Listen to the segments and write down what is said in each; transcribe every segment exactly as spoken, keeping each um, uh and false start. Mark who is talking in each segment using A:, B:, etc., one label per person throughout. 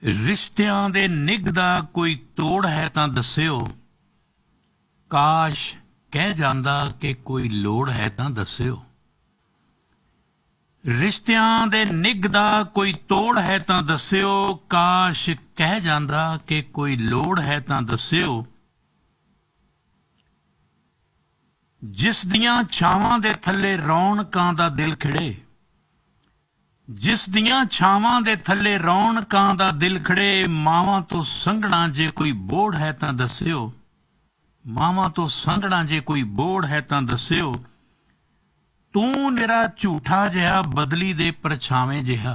A: ਰਿਸ਼ਤਿਆਂ ਦੇ ਨਿੱਘ ਦਾ ਕੋਈ ਤੋੜ ਹੈ ਤਾਂ ਦੱਸਿਓ, ਕਾਸ਼ ਕਹਿ ਜਾਂਦਾ ਕਿ ਕੋਈ ਲੋੜ ਹੈ ਤਾਂ ਦੱਸਿਓ। ਰਿਸ਼ਤਿਆਂ ਦੇ ਨਿੱਘ ਦਾ ਕੋਈ ਤੋੜ ਹੈ ਤਾਂ ਦੱਸਿਓ, ਕਾਸ਼ ਕਹਿ ਜਾਂਦਾ ਕਿ ਕੋਈ ਲੋੜ ਹੈ ਤਾਂ ਦੱਸਿਓ। ਜਿਸ ਦੀਆਂ ਛਾਵਾਂ ਦੇ ਥੱਲੇ ਰੌਣਕਾਂ ਦਾ ਦਿਲ ਖਿੜੇ, ਜਿਸ ਦੀਆਂ ਛਾਵਾਂ ਦੇ ਥੱਲੇ ਰੌਣਕਾਂ ਦਾ ਦਿਲ ਖੜੇ, ਮਾਵਾਂ ਤੋਂ ਸੰਘਣਾ ਜੇ ਕੋਈ ਬੋੜ ਹੈ ਤਾਂ ਦੱਸਿਓ, ਮਾਵਾਂ ਤੋਂ ਸੰਘਣਾ ਜੇ ਕੋਈ ਬੋੜ ਹੈ ਤਾਂ ਦੱਸਿਓ। ਤੂੰ ਨਿਰਾ ਝੂਠਾ ਜਿਹਾ ਬਦਲੀ ਦੇ ਪਰਛਾਵੇਂ ਜਿਹਾ,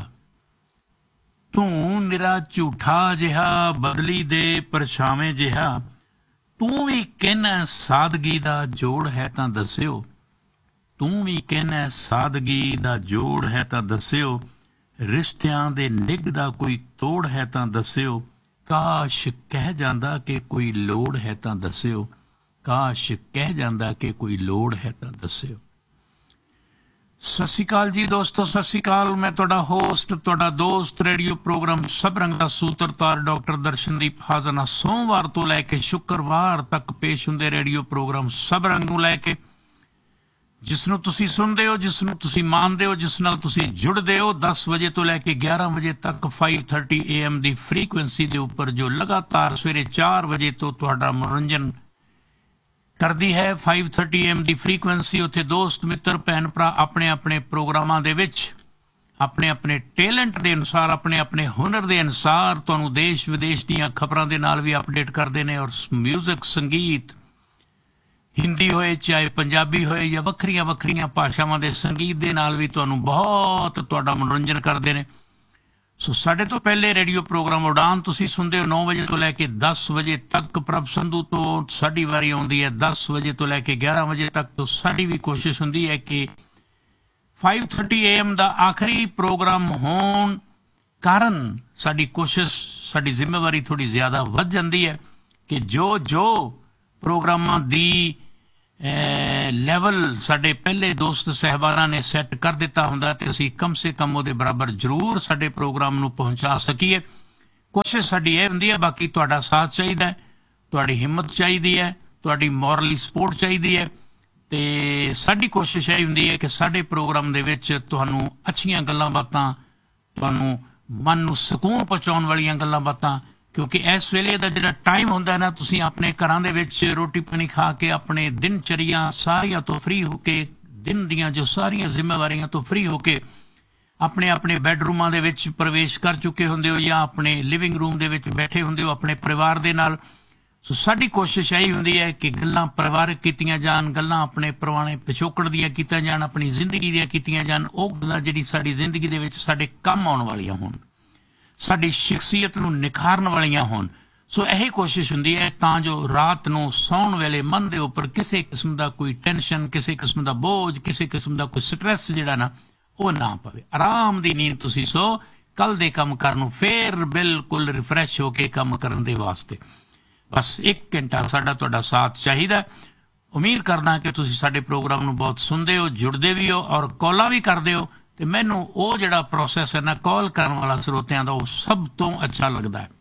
A: ਤੂੰ ਨਿਰਾ ਝੂਠਾ ਜਿਹਾ ਬਦਲੀ ਦੇ ਪਰਛਾਵੇਂ ਜਿਹਾ। ਤੂੰ ਵੀ ਕਹਿਣਾ ਸਾਦਗੀ ਦਾ ਜੋੜ ਹੈ ਤਾਂ ਦੱਸਿਓ, ਤੂੰ ਵੀ ਕਹਿਣਾ ਸਾਦਗੀ ਦਾ ਜੋੜ ਹੈ ਤਾਂ ਦੱਸਿਓ। ਰਿਸ਼ਤਿਆਂ ਦੇ ਨਿੱਘ ਦਾ ਕੋਈ ਤੋੜ ਹੈ ਤਾਂ ਦੱਸਿਓ, ਕਾਸ਼ ਕਹਿ ਜਾਂਦਾ ਕਿ ਕੋਈ ਲੋੜ ਹੈ ਤਾਂ ਦੱਸਿਓ, ਕਾਸ਼ ਕਹਿ ਜਾਂਦਾ ਕਿ ਕੋਈ ਲੋੜ ਹੈ ਤਾਂ ਦੱਸਿਓ। ਸਤਿ ਸ਼੍ਰੀ ਅਕਾਲ ਜੀ ਦੋਸਤੋ, ਸਤਿ ਸ਼੍ਰੀ ਅਕਾਲ। ਮੈਂ ਤੁਹਾਡਾ ਹੋਸਟ, ਤੁਹਾਡਾ ਦੋਸਤ, ਰੇਡੀਓ ਪ੍ਰੋਗਰਾਮ ਸਭ ਰੰਗ ਦਾ ਸੂਤਰਧਾਰ ਡਾਕਟਰ ਦਰਸ਼ਨਦੀਪ ਹਾਜ਼ਰ ਹਾਂ। ਸੋਮਵਾਰ ਤੋਂ ਲੈ ਕੇ ਸ਼ੁੱਕਰਵਾਰ ਤੱਕ ਪੇਸ਼ ਹੁੰਦੇ ਰੇਡੀਓ ਪ੍ਰੋਗਰਾਮ ਸਭ ਰੰਗ ਨੂੰ ਲੈ ਕੇ, ਜਿਸ ਨੂੰ ਤੁਸੀਂ ਸੁਣਦੇ ਹੋ, ਜਿਸ ਨੂੰ ਤੁਸੀਂ ਮੰਨਦੇ ਹੋ, ਜਿਸ ਨਾਲ ਤੁਸੀਂ ਜੁੜਦੇ ਹੋ। ਦਸ ਵਜੇ ਤੋਂ ਲੈ ਕੇ ਗਿਆਰਾਂ ਵਜੇ ਤੱਕ five thirty A M the frequency ਦੇ ਉੱਪਰ ਜੋ ਲਗਾਤਾਰ ਸਵੇਰੇ ਚਾਰ ਵਜੇ ਤੋਂ ਤੁਹਾਡਾ ਮਨੋਰੰਜਨ ਕਰਦੀ ਹੈ। Five thirty A M the frequency, ਉੱਥੇ ਦੋਸਤ ਮਿੱਤਰ ਭੈਣ ਭਰਾ ਆਪਣੇ ਆਪਣੇ ਪ੍ਰੋਗਰਾਮਾਂ ਦੇ ਵਿੱਚ ਆਪਣੇ ਆਪਣੇ ਟੈਲੈਂਟ ਦੇ ਅਨੁਸਾਰ, ਆਪਣੇ ਆਪਣੇ ਹੁਨਰ ਦੇ ਅਨੁਸਾਰ ਤੁਹਾਨੂੰ ਦੇਸ਼ ਵਿਦੇਸ਼ ਦੀਆਂ ਖਬਰਾਂ ਦੇ ਨਾਲ ਵੀ ਅਪਡੇਟ ਕਰਦੇ ਨੇ। ਔਰ ਮਿਊਜ਼ਿਕ, ਸੰਗੀਤ, ਹਿੰਦੀ ਹੋਏ ਚਾਹੇ ਪੰਜਾਬੀ ਹੋਏ ਜਾਂ ਵੱਖਰੀਆਂ ਵੱਖਰੀਆਂ ਭਾਸ਼ਾਵਾਂ ਦੇ ਸੰਗੀਤ ਦੇ ਨਾਲ ਵੀ ਤੁਹਾਨੂੰ ਬਹੁਤ ਤੁਹਾਡਾ ਮਨੋਰੰਜਨ ਕਰਦੇ ਨੇ। ਸੋ ਸਾਡੇ ਤੋਂ ਪਹਿਲੇ ਰੇਡੀਓ ਪ੍ਰੋਗਰਾਮ ਉਡਾਨ ਤੁਸੀਂ ਸੁਣਦੇ ਹੋ ਨੌ ਵਜੇ ਤੋਂ ਲੈ ਕੇ ਦਸ ਵਜੇ ਤੱਕ। ਪ੍ਰਭ ਸੰਧੂ ਤੋਂ ਸਾਡੀ ਵਾਰੀ ਆਉਂਦੀ ਹੈ ਦਸ ਵਜੇ ਤੋਂ ਲੈ ਕੇ ਗਿਆਰਾਂ ਵਜੇ ਤੱਕ। ਤੋਂ ਸਾਡੀ ਵੀ ਕੋਸ਼ਿਸ਼ ਹੁੰਦੀ ਹੈ ਕਿ ਫਾਈਵ ਥਰਟੀ ਏ ਐਮ ਦਾ ਆਖਰੀ ਪ੍ਰੋਗਰਾਮ ਹੋਣ ਕਾਰਨ ਸਾਡੀ ਕੋਸ਼ਿਸ਼, ਸਾਡੀ ਜ਼ਿੰਮੇਵਾਰੀ ਥੋੜ੍ਹੀ ਜ਼ਿਆਦਾ ਵੱਧ ਜਾਂਦੀ ਹੈ ਕਿ ਜੋ ਜੋ ਪ੍ਰੋਗਰਾਮਾਂ ਦੀ ਲੈਵਲ ਸਾਡੇ ਪਹਿਲੇ ਦੋਸਤ ਸਾਹਿਬਾਨਾਂ ਨੇ ਸੈੱਟ ਕਰ ਦਿੱਤਾ ਹੁੰਦਾ ਤੇ ਅਸੀਂ ਕਮ ਸੇ ਕਮ ਉਹਦੇ ਬਰਾਬਰ ਜ਼ਰੂਰ ਸਾਡੇ ਪ੍ਰੋਗਰਾਮ ਨੂੰ ਪਹੁੰਚਾ ਸਕੀਏ। ਕੋਸ਼ਿਸ਼ ਸਾਡੀ ਇਹ ਹੁੰਦੀ ਹੈ। ਬਾਕੀ ਤੁਹਾਡਾ ਸਾਥ ਚਾਹੀਦਾ ਹੈ, ਤੁਹਾਡੀ ਹਿੰਮਤ ਚਾਹੀਦੀ ਹੈ, ਤੁਹਾਡੀ ਮੋਰਲੀ ਸਪੋਰਟ ਚਾਹੀਦੀ ਹੈ। ਤੇ ਸਾਡੀ ਕੋਸ਼ਿਸ਼ ਇਹ ਹੁੰਦੀ ਹੈ ਕਿ ਸਾਡੇ ਪ੍ਰੋਗਰਾਮ ਦੇ ਵਿੱਚ ਤੁਹਾਨੂੰ ਅੱਛੀਆਂ ਗੱਲਾਂ ਬਾਤਾਂ, ਤੁਹਾਨੂੰ ਮਨ ਨੂੰ ਸਕੂਨ ਪਹੁੰਚਾਉਣ ਵਾਲੀਆਂ ਗੱਲਾਂ ਬਾਤਾਂ, ਕਿਉਂਕਿ ਇਸ ਵੇਲੇ ਦਾ ਜਿਹੜਾ ਟਾਈਮ ਹੁੰਦਾ ਨਾ, ਤੁਸੀਂ ਆਪਣੇ ਘਰਾਂ ਦੇ ਵਿੱਚ ਰੋਟੀ ਪਾਣੀ ਖਾ ਕੇ ਆਪਣੇ ਦਿਨਚਰੀਆਂ ਸਾਰੀਆਂ ਤੋਂ ਫ੍ਰੀ ਹੋ ਕੇ, ਦਿਨ ਦੀਆਂ ਜੋ ਸਾਰੀਆਂ ਜ਼ਿੰਮੇਵਾਰੀਆਂ ਤੋਂ ਫ੍ਰੀ ਹੋ ਕੇ ਆਪਣੇ ਆਪਣੇ ਬੈਡਰੂਮਾਂ ਦੇ ਵਿੱਚ ਪ੍ਰਵੇਸ਼ ਕਰ ਚੁੱਕੇ ਹੁੰਦੇ ਹੋ ਜਾਂ ਆਪਣੇ ਲਿਵਿੰਗ ਰੂਮ ਦੇ ਵਿੱਚ ਬੈਠੇ ਹੁੰਦੇ ਹੋ ਆਪਣੇ ਪਰਿਵਾਰ ਦੇ ਨਾਲ। ਸੋ ਸਾਡੀ ਕੋਸ਼ਿਸ਼ ਇਹੀ ਹੁੰਦੀ ਹੈ ਕਿ ਗੱਲਾਂ ਪਰਿਵਾਰਕ ਕੀਤੀਆਂ ਜਾਣ, ਗੱਲਾਂ ਆਪਣੇ ਪੁਰਾਣੇ ਪਿਛੋਕੜ ਦੀਆਂ ਕੀਤੀਆਂ ਜਾਣ, ਆਪਣੀ ਜ਼ਿੰਦਗੀ ਦੀਆਂ ਕੀਤੀਆਂ ਜਾਣ। ਉਹ ਗੱਲਾਂ ਜਿਹੜੀ ਸਾਡੀ ਜ਼ਿੰਦਗੀ ਦੇ ਵਿੱਚ ਸਾਡੇ ਕੰਮ ਆਉਣ ਵਾਲੀਆਂ ਹੋਣ, ਸਾਡੀ ਸ਼ਖਸੀਅਤ ਨੂੰ ਨਿਖਾਰਨ ਵਾਲੀਆਂ ਹੋਣ। ਸੋ ਇਹੀ ਕੋਸ਼ਿਸ਼ ਹੁੰਦੀ ਹੈ ਤਾਂ ਜੋ ਰਾਤ ਨੂੰ ਸੌਣ ਵੇਲੇ ਮਨ ਦੇ ਉੱਪਰ ਕਿਸੇ ਕਿਸਮ ਦਾ ਕੋਈ ਟੈਨਸ਼ਨ, ਕਿਸੇ ਕਿਸਮ ਦਾ ਬੋਝ, ਕਿਸੇ ਕਿਸਮ ਦਾ ਕੋਈ ਸਟ੍ਰੈਸ ਜਿਹੜਾ ਨਾ ਉਹ ਨਾ ਪਵੇ। ਆਰਾਮ ਦੀ ਨੀਂਦ ਤੁਸੀਂ ਸੋ, ਕੱਲ ਦੇ ਕੰਮ ਕਰਨ ਨੂੰ ਫੇਰ ਬਿਲਕੁਲ ਰਿਫਰੈਸ਼ ਹੋ ਕੇ ਕੰਮ ਕਰਨ ਦੇ ਵਾਸਤੇ। ਬਸ ਇੱਕ ਘੰਟਾ ਸਾਡਾ ਤੁਹਾਡਾ ਸਾਥ ਚਾਹੀਦਾ। ਉਮੀਦ ਕਰਦਾ ਕਿ ਤੁਸੀਂ ਸਾਡੇ ਪ੍ਰੋਗਰਾਮ ਨੂੰ ਬਹੁਤ ਸੁਣਦੇ ਹੋ, ਜੁੜਦੇ ਵੀ ਹੋ ਔਰ ਕਾਲਾਂ ਵੀ ਕਰਦੇ ਹੋ। ਤੇ ਮੈਨੂੰ ਉਹ ਜਿਹੜਾ ਪ੍ਰੋਸੈਸ ਹੈ ਨਾ ਕਾਲ ਕਰਨ ਵਾਲਾ ਸਰੋਤਿਆਂ ਦਾ, ਉਹ ਸਭ ਤੋਂ ਅੱਛਾ ਲੱਗਦਾ ਹੈ।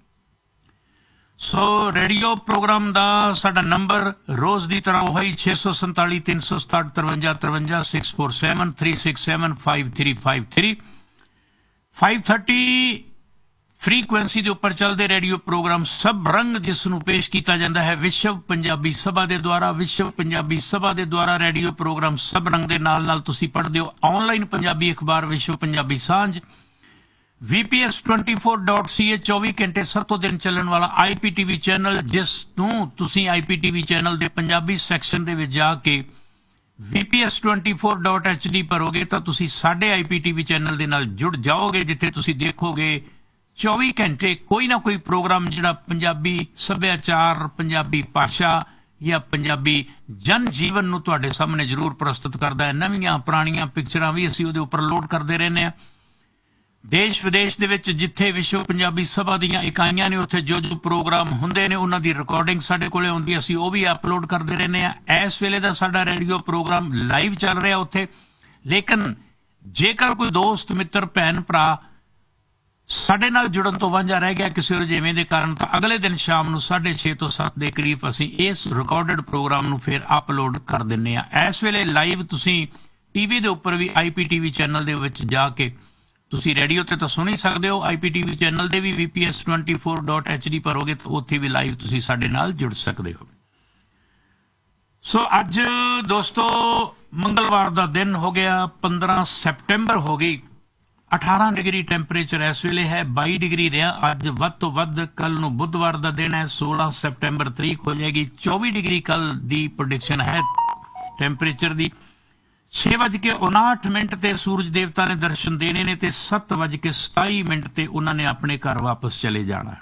A: ਸੋ ਰੇਡੀਓ ਪ੍ਰੋਗਰਾਮ ਦਾ ਸਾਡਾ ਨੰਬਰ ਰੋਜ਼ ਦੀ ਤਰ੍ਹਾਂ ਉਹੀ ਛੇ ਸੌ ਸੰਤਾਲੀ ਤਿੰਨ ਸੌ ਸਤਾਹਠ ਤਰਵੰਜਾ ਤਰਵੰਜਾ six four seven three six seven five three five three. Five thirty frequency ਦੇ ਉੱਪਰ ਚੱਲਦੇ ਰੇਡੀਓ ਪ੍ਰੋਗਰਾਮ ਸਭ ਰੰਗ, ਜਿਸ ਨੂੰ ਪੇਸ਼ ਕੀਤਾ ਜਾਂਦਾ ਹੈ ਵਿਸ਼ਵ ਪੰਜਾਬੀ ਸਭਾ ਦੇ ਦੁਆਰਾ। ਵਿਸ਼ਵ ਪੰਜਾਬੀ ਸਭਾ ਦੇ ਦੁਆਰਾ ਰੇਡੀਓ ਪ੍ਰੋਗਰਾਮ ਸਭ ਰੰਗ ਦੇ ਨਾਲ ਨਾਲ ਤੁਸੀਂ ਪੜ੍ਹਦੇ ਹੋ ਆਨਲਾਈਨ ਪੰਜਾਬੀ ਅਖਬਾਰ ਵਿਸ਼ਵ ਪੰਜਾਬੀ ਸਾਂਝ, ਵੀ P S twenty four dot ਸੀ ਏ, ਚੌਵੀ ਘੰਟੇ ਸਰਤੋਂ ਦਿਨ ਚੱਲਣ ਵਾਲਾ ਆਈ ਪੀ ਟੀ ਵੀ ਚੈਨਲ, ਜਿਸ ਨੂੰ ਤੁਸੀਂ ਆਈ ਪੀ ਟੀ ਵੀ ਚੈਨਲ ਦੇ ਪੰਜਾਬੀ ਸੈਕਸ਼ਨ ਦੇ ਵਿੱਚ ਜਾ ਕੇ ਵੀ P S twenty four dot H D ਭਰੋਗੇ ਤਾਂ ਤੁਸੀਂ ਸਾਡੇ ਆਈ ਪੀ ਟੀ ਵੀ ਚੈਨਲ ਦੇ ਨਾਲ ਜੁੜ ਜਾਓਗੇ, ਜਿੱਥੇ ਤੁਸੀਂ ਦੇਖੋਗੇ ਚੌਵੀ ਘੰਟੇ ਕੋਈ ਨਾ ਕੋਈ ਪ੍ਰੋਗਰਾਮ ਜਿਹੜਾ ਪੰਜਾਬੀ ਸੱਭਿਆਚਾਰ, ਪੰਜਾਬੀ ਭਾਸ਼ਾ ਜਾਂ ਪੰਜਾਬੀ ਜਨ ਜੀਵਨ ਨੂੰ ਤੁਹਾਡੇ ਸਾਹਮਣੇ ਜ਼ਰੂਰ ਪ੍ਰਸਤੁਤ ਕਰਦਾ ਹੈ। ਨਵੀਆਂ ਪੁਰਾਣੀਆਂ ਪਿਕਚਰਾਂ ਵੀ ਅਸੀਂ ਉਹਦੇ ਉੱਪਰ ਲੋਡ ਕਰਦੇ ਰਹਿੰਦੇ ਹਾਂ। ਦੇਸ਼ ਵਿਦੇਸ਼ ਦੇ ਵਿੱਚ ਜਿੱਥੇ ਵਿਸ਼ਵ ਪੰਜਾਬੀ ਸਭਾ ਦੀਆਂ ਇਕਾਈਆਂ ਨੇ, ਉੱਥੇ ਜੋ ਜੋ ਪ੍ਰੋਗਰਾਮ ਹੁੰਦੇ ਨੇ ਉਹਨਾਂ ਦੀ ਰਿਕਾਰਡਿੰਗ ਸਾਡੇ ਕੋਲੇ ਹੁੰਦੀ, ਅਸੀਂ ਉਹ ਵੀ ਅਪਲੋਡ ਕਰਦੇ ਰਹਿੰਦੇ ਹਾਂ। ਇਸ ਵੇਲੇ ਦਾ ਸਾਡਾ ਰੇਡੀਓ ਪ੍ਰੋਗਰਾਮ ਲਾਈਵ ਚੱਲ ਰਿਹਾ ਉੱਥੇ। ਲੇਕਿਨ ਜੇਕਰ ਕੋਈ ਦੋਸਤ ਮਿੱਤਰ ਭੈਣ ਭਰਾ ਸਾਡੇ ਨਾਲ ਜੁੜਨ ਤੋਂ ਵਾਂਝਾ ਰਹਿ ਗਿਆ ਕਿਸੇ ਰੁਝੇਵੇਂ ਦੇ ਕਾਰਨ, ਤਾਂ ਅਗਲੇ ਦਿਨ ਸ਼ਾਮ ਨੂੰ ਸਾਢੇ ਛੇ ਤੋਂ ਸੱਤ ਦੇ ਕਰੀਬ ਅਸੀਂ ਇਸ ਰਿਕਾਰਡਡ ਪ੍ਰੋਗਰਾਮ ਨੂੰ ਫਿਰ ਅਪਲੋਡ ਕਰ ਦਿੰਦੇ ਹਾਂ। ਇਸ ਵੇਲੇ ਲਾਈਵ ਤੁਸੀਂ ਟੀਵੀ ਦੇ ਉੱਪਰ ਵੀ ਆਈ ਪੀ ਟੀ ਵੀ ਚੈਨਲ ਦੇ ਵਿੱਚ ਜਾ ਕੇ ਤੁਸੀਂ ਰੇਡੀਓ ਤੇ ਤਾਂ ਸੁਣ ਹੀ ਸਕਦੇ ਹੋ, ਆਈ ਪੀ ਟੀ ਵੀ ਚੈਨਲ ਦੇ ਵੀ ਵੀ P S twenty four dot H D ਭਰੋਗੇ ਤਾਂ ਉੱਥੇ ਵੀ ਲਾਈਵ ਤੁਸੀਂ ਸਾਡੇ ਨਾਲ ਜੁੜ ਸਕਦੇ ਹੋ। ਸੋ ਅੱਜ ਦੋਸਤੋ ਮੰਗਲਵਾਰ ਦਾ ਦਿਨ ਹੋ ਗਿਆ, ਪੰਦਰਾਂ ਸੈਪਟੈਂਬਰ ਹੋ ਗਈ, ਅਠਾਰਾਂ ਡਿਗਰੀ ਟੈਂਪਰੇਚਰ ਇਸ ਵੇਲੇ ਹੈ, ਬਾਈ ਡਿਗਰੀ ਰਿਹਾ ਅੱਜ ਵੱਧ ਤੋਂ ਵੱਧ। ਕੱਲ ਨੂੰ ਬੁੱਧਵਾਰ ਦਾ ਦਿਨ ਹੈ, ਸੋਲਾਂ ਸੈਪਟੈਂਬਰ ਤਰੀਕ ਹੋ ਜਾਏਗੀ, ਚੌਵੀ ਡਿਗਰੀ ਕੱਲ ਦੀ ਪ੍ਰੈਡਿਕਸ਼ਨ ਹੈ ਟੈਂਪਰੇਚਰ ਦੀ। ਛੇ ਵੱਜ ਕੇ ਉਨਾਹਠ ਮਿੰਟ ਤੇ ਸੂਰਜ ਦੇਵਤਾ ਨੇ ਦਰਸ਼ਨ ਦੇਣੇ ਨੇ ਤੇ ਸੱਤ ਵੱਜ ਕੇ ਸਤਾਈ ਮਿੰਟ ਤੇ ਉਹਨਾਂ ਨੇ ਆਪਣੇ ਘਰ ਵਾਪਸ ਚਲੇ ਜਾਣਾ।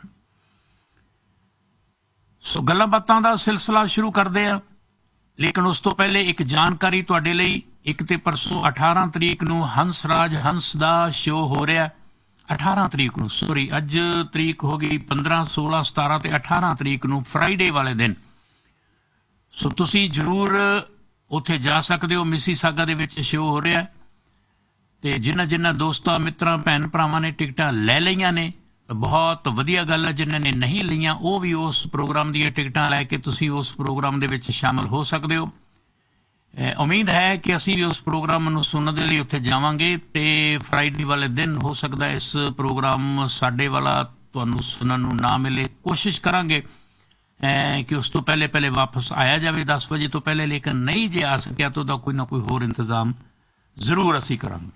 A: ਸੋ ਗੱਲਾਂ ਬਾਤਾਂ ਦਾ ਸਿਲਸਿਲਾ ਸ਼ੁਰੂ ਕਰਦੇ ਆ, ਲੇਕਿਨ ਉਸ ਤੋਂ ਪਹਿਲੇ ਇੱਕ ਜਾਣਕਾਰੀ ਤੁਹਾਡੇ ਲਈ। ਇੱਕ ਤੇ ਪਰਸੋਂ ਅਠਾਰਾਂ ਤਰੀਕ ਨੂੰ ਹੰਸਰਾਜ ਹੰਸ ਦਾ ਸ਼ੋਅ ਹੋ ਰਿਹਾ, ਅਠਾਰਾਂ ਤਰੀਕ ਨੂੰ, ਸੋਰੀ ਅੱਜ ਤਰੀਕ ਹੋ ਗਈ ਪੰਦਰਾਂ, ਸੋਲਾਂ, ਸਤਾਰਾਂ ਤੇ ਅਠਾਰਾਂ ਤਰੀਕ ਨੂੰ ਫਰਾਈਡੇ ਵਾਲੇ ਦਿਨ। ਸੋ ਤੁਸੀਂ ਜ਼ਰੂਰ ਉੱਥੇ ਜਾ ਸਕਦੇ ਹੋ, ਮਿਸੀਸਾਗਾ ਦੇ ਵਿੱਚ ਸ਼ੋਅ ਹੋ ਰਿਹਾ ਤੇ ਜਿਨ੍ਹਾਂ ਜਿਨ੍ਹਾਂ ਦੋਸਤਾਂ ਮਿੱਤਰਾਂ ਭੈਣ ਭਰਾਵਾਂ ਨੇ ਟਿਕਟਾਂ ਲੈ ਲਈਆਂ ਨੇ ਬਹੁਤ ਵਧੀਆ ਗੱਲ ਹੈ, ਜਿਨ੍ਹਾਂ ਨੇ ਨਹੀਂ ਲਈਆਂ ਉਹ ਵੀ ਉਸ ਪ੍ਰੋਗਰਾਮ ਦੀਆਂ ਟਿਕਟਾਂ ਲੈ ਕੇ ਤੁਸੀਂ ਉਸ ਪ੍ਰੋਗਰਾਮ ਦੇ ਵਿੱਚ ਸ਼ਾਮਲ ਹੋ ਸਕਦੇ ਹੋ। ਉਮੀਦ ਹੈ ਕਿ ਅਸੀਂ ਵੀ ਉਸ ਪ੍ਰੋਗਰਾਮ ਨੂੰ ਸੁਣਨ ਦੇ ਲਈ ਉੱਥੇ ਜਾਵਾਂਗੇ ਤੇ ਫਰਾਈਡੇ ਵਾਲੇ ਦਿਨ ਹੋ ਸਕਦਾ ਇਸ ਪ੍ਰੋਗਰਾਮ ਸਾਡੇ ਵਾਲਾ ਤੁਹਾਨੂੰ ਸੁਣਨ ਨੂੰ ਨਾ ਮਿਲੇ। ਕੋਸ਼ਿਸ਼ ਕਰਾਂਗੇ ਕਿ ਉਸ ਤੋਂ ਪਹਿਲੇ ਪਹਿਲੇ ਵਾਪਸ ਆਇਆ ਜਾਵੇ ਦਸ ਵਜੇ ਤੋਂ ਪਹਿਲੇ, ਲੇਕਿਨ ਨਹੀਂ ਜੇ ਆ ਸਕਿਆ ਤਾਂ ਕੋਈ ਨਾ ਕੋਈ ਹੋਰ ਇੰਤਜ਼ਾਮ ਜ਼ਰੂਰ ਅਸੀਂ ਕਰਾਂਗੇ।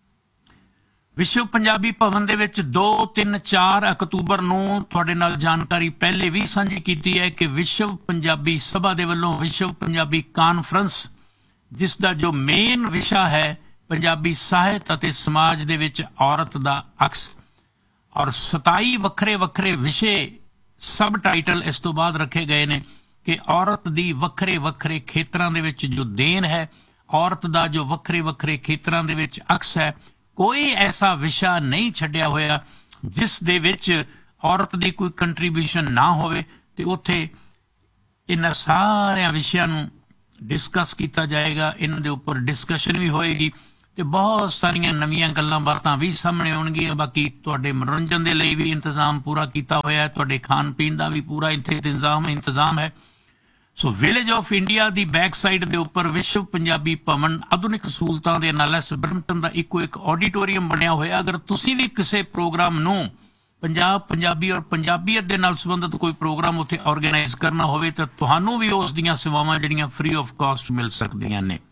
A: ਵਿਸ਼ਵ ਪੰਜਾਬੀ ਭਵਨ ਦੇ ਵਿੱਚ ਦੋ ਤਿੰਨ ਚਾਰ ਅਕਤੂਬਰ ਨੂੰ ਤੁਹਾਡੇ ਨਾਲ ਜਾਣਕਾਰੀ ਪਹਿਲੇ ਵੀ ਸਾਂਝੀ ਕੀਤੀ ਹੈ ਕਿ ਵਿਸ਼ਵ ਪੰਜਾਬੀ ਸਭਾ ਦੇ ਵੱਲੋਂ ਵਿਸ਼ਵ ਪੰਜਾਬੀ ਕਾਨਫਰੰਸ, ਜਿਸ ਦਾ ਜੋ ਮੇਨ ਵਿਸ਼ਾ ਹੈ ਪੰਜਾਬੀ ਸਾਹਿਤ ਅਤੇ ਸਮਾਜ ਦੇ ਵਿੱਚ ਔਰਤ ਦਾ ਅਕਸ, ਔਰ ਸਤਾਈ ਵੱਖਰੇ ਵੱਖਰੇ ਵਿਸ਼ੇ ਸਬ ਟਾਈਟਲ ਇਸ ਤੋਂ ਬਾਅਦ ਰੱਖੇ ਗਏ ਨੇ ਕਿ ਔਰਤ ਦੀ ਵੱਖਰੇ ਵੱਖਰੇ ਖੇਤਰਾਂ ਦੇ ਵਿੱਚ ਜੋ ਦੇਣ ਹੈ, ਔਰਤ ਦਾ ਜੋ ਵੱਖਰੇ ਵੱਖਰੇ ਖੇਤਰਾਂ ਦੇ ਵਿੱਚ ਅਕਸ ਹੈ, ਕੋਈ ਐਸਾ ਵਿਸ਼ਾ ਨਹੀਂ ਛੱਡਿਆ ਹੋਇਆ ਜਿਸ ਦੇ ਵਿੱਚ ਔਰਤ ਦੀ ਕੋਈ ਕੰਟਰੀਬਿਊਸ਼ਨ ਨਾ ਹੋਵੇ। ਤੇ ਉੱਥੇ ਇਹਨਾਂ ਸਾਰਿਆਂ ਵਿਸ਼ਿਆਂ ਨੂੰ ਡਿਸਕਸ ਕੀਤਾ ਜਾਏਗਾ, ਇਹਨਾਂ ਦੇ ਉੱਪਰ ਡਿਸਕਸ਼ਨ ਵੀ ਹੋਏਗੀ ਤੇ ਬਹੁਤ ਸਾਰੀਆਂ ਨਵੀਆਂ ਗੱਲਾਂ ਬਾਤਾਂ ਵੀ ਸਾਹਮਣੇ ਆਉਣਗੀਆਂ। ਬਾਕੀ ਤੁਹਾਡੇ ਮਨੋਰੰਜਨ ਦੇ ਲਈ ਵੀ ਇੰਤਜ਼ਾਮ ਪੂਰਾ ਕੀਤਾ ਹੋਇਆ ਹੈ, ਤੁਹਾਡੇ ਖਾਣ ਪੀਣ ਦਾ ਵੀ ਪੂਰਾ ਇੱਥੇ ਇੰਤਜ਼ਾਮ ਇੰਤਜ਼ਾਮ ਹੈ। ਸੋ village of India the back side ਦੇ ਉੱਪਰ ਵਿਸ਼ਵ ਪੰਜਾਬੀ ਭਵਨ ਆਧੁਨਿਕ ਸਹੂਲਤਾਂ ਦੇ ਨਾਲ ਇਸ ਬਰਮਟਨ ਦਾ ਇੱਕੋ ਇੱਕ ਆਡੀਟੋਰੀਅਮ ਬਣਿਆ ਹੋਇਆ। ਅਗਰ ਤੁਸੀਂ ਵੀ ਕਿਸੇ ਪ੍ਰੋਗਰਾਮ ਨੂੰ ਪੰਜਾਬ ਪੰਜਾਬੀ ਔਰ ਪੰਜਾਬੀਅਤ ਦੇ ਨਾਲ ਸੰਬੰਧਿਤ ਕੋਈ ਪ੍ਰੋਗਰਾਮ ਉੱਥੇ ਆਰਗੇਨਾਈਜ਼ ਕਰਨਾ ਹੋਵੇ ਤਾਂ ਤੁਹਾਨੂੰ ਵੀ ਉਸ ਦੀਆਂ ਸੇਵਾਵਾਂ ਜਿਹੜੀਆਂ ਫ੍ਰੀ ਆਫ ਕਾਸਟ ਮਿਲ ਸਕਦੀਆਂ ਨੇ।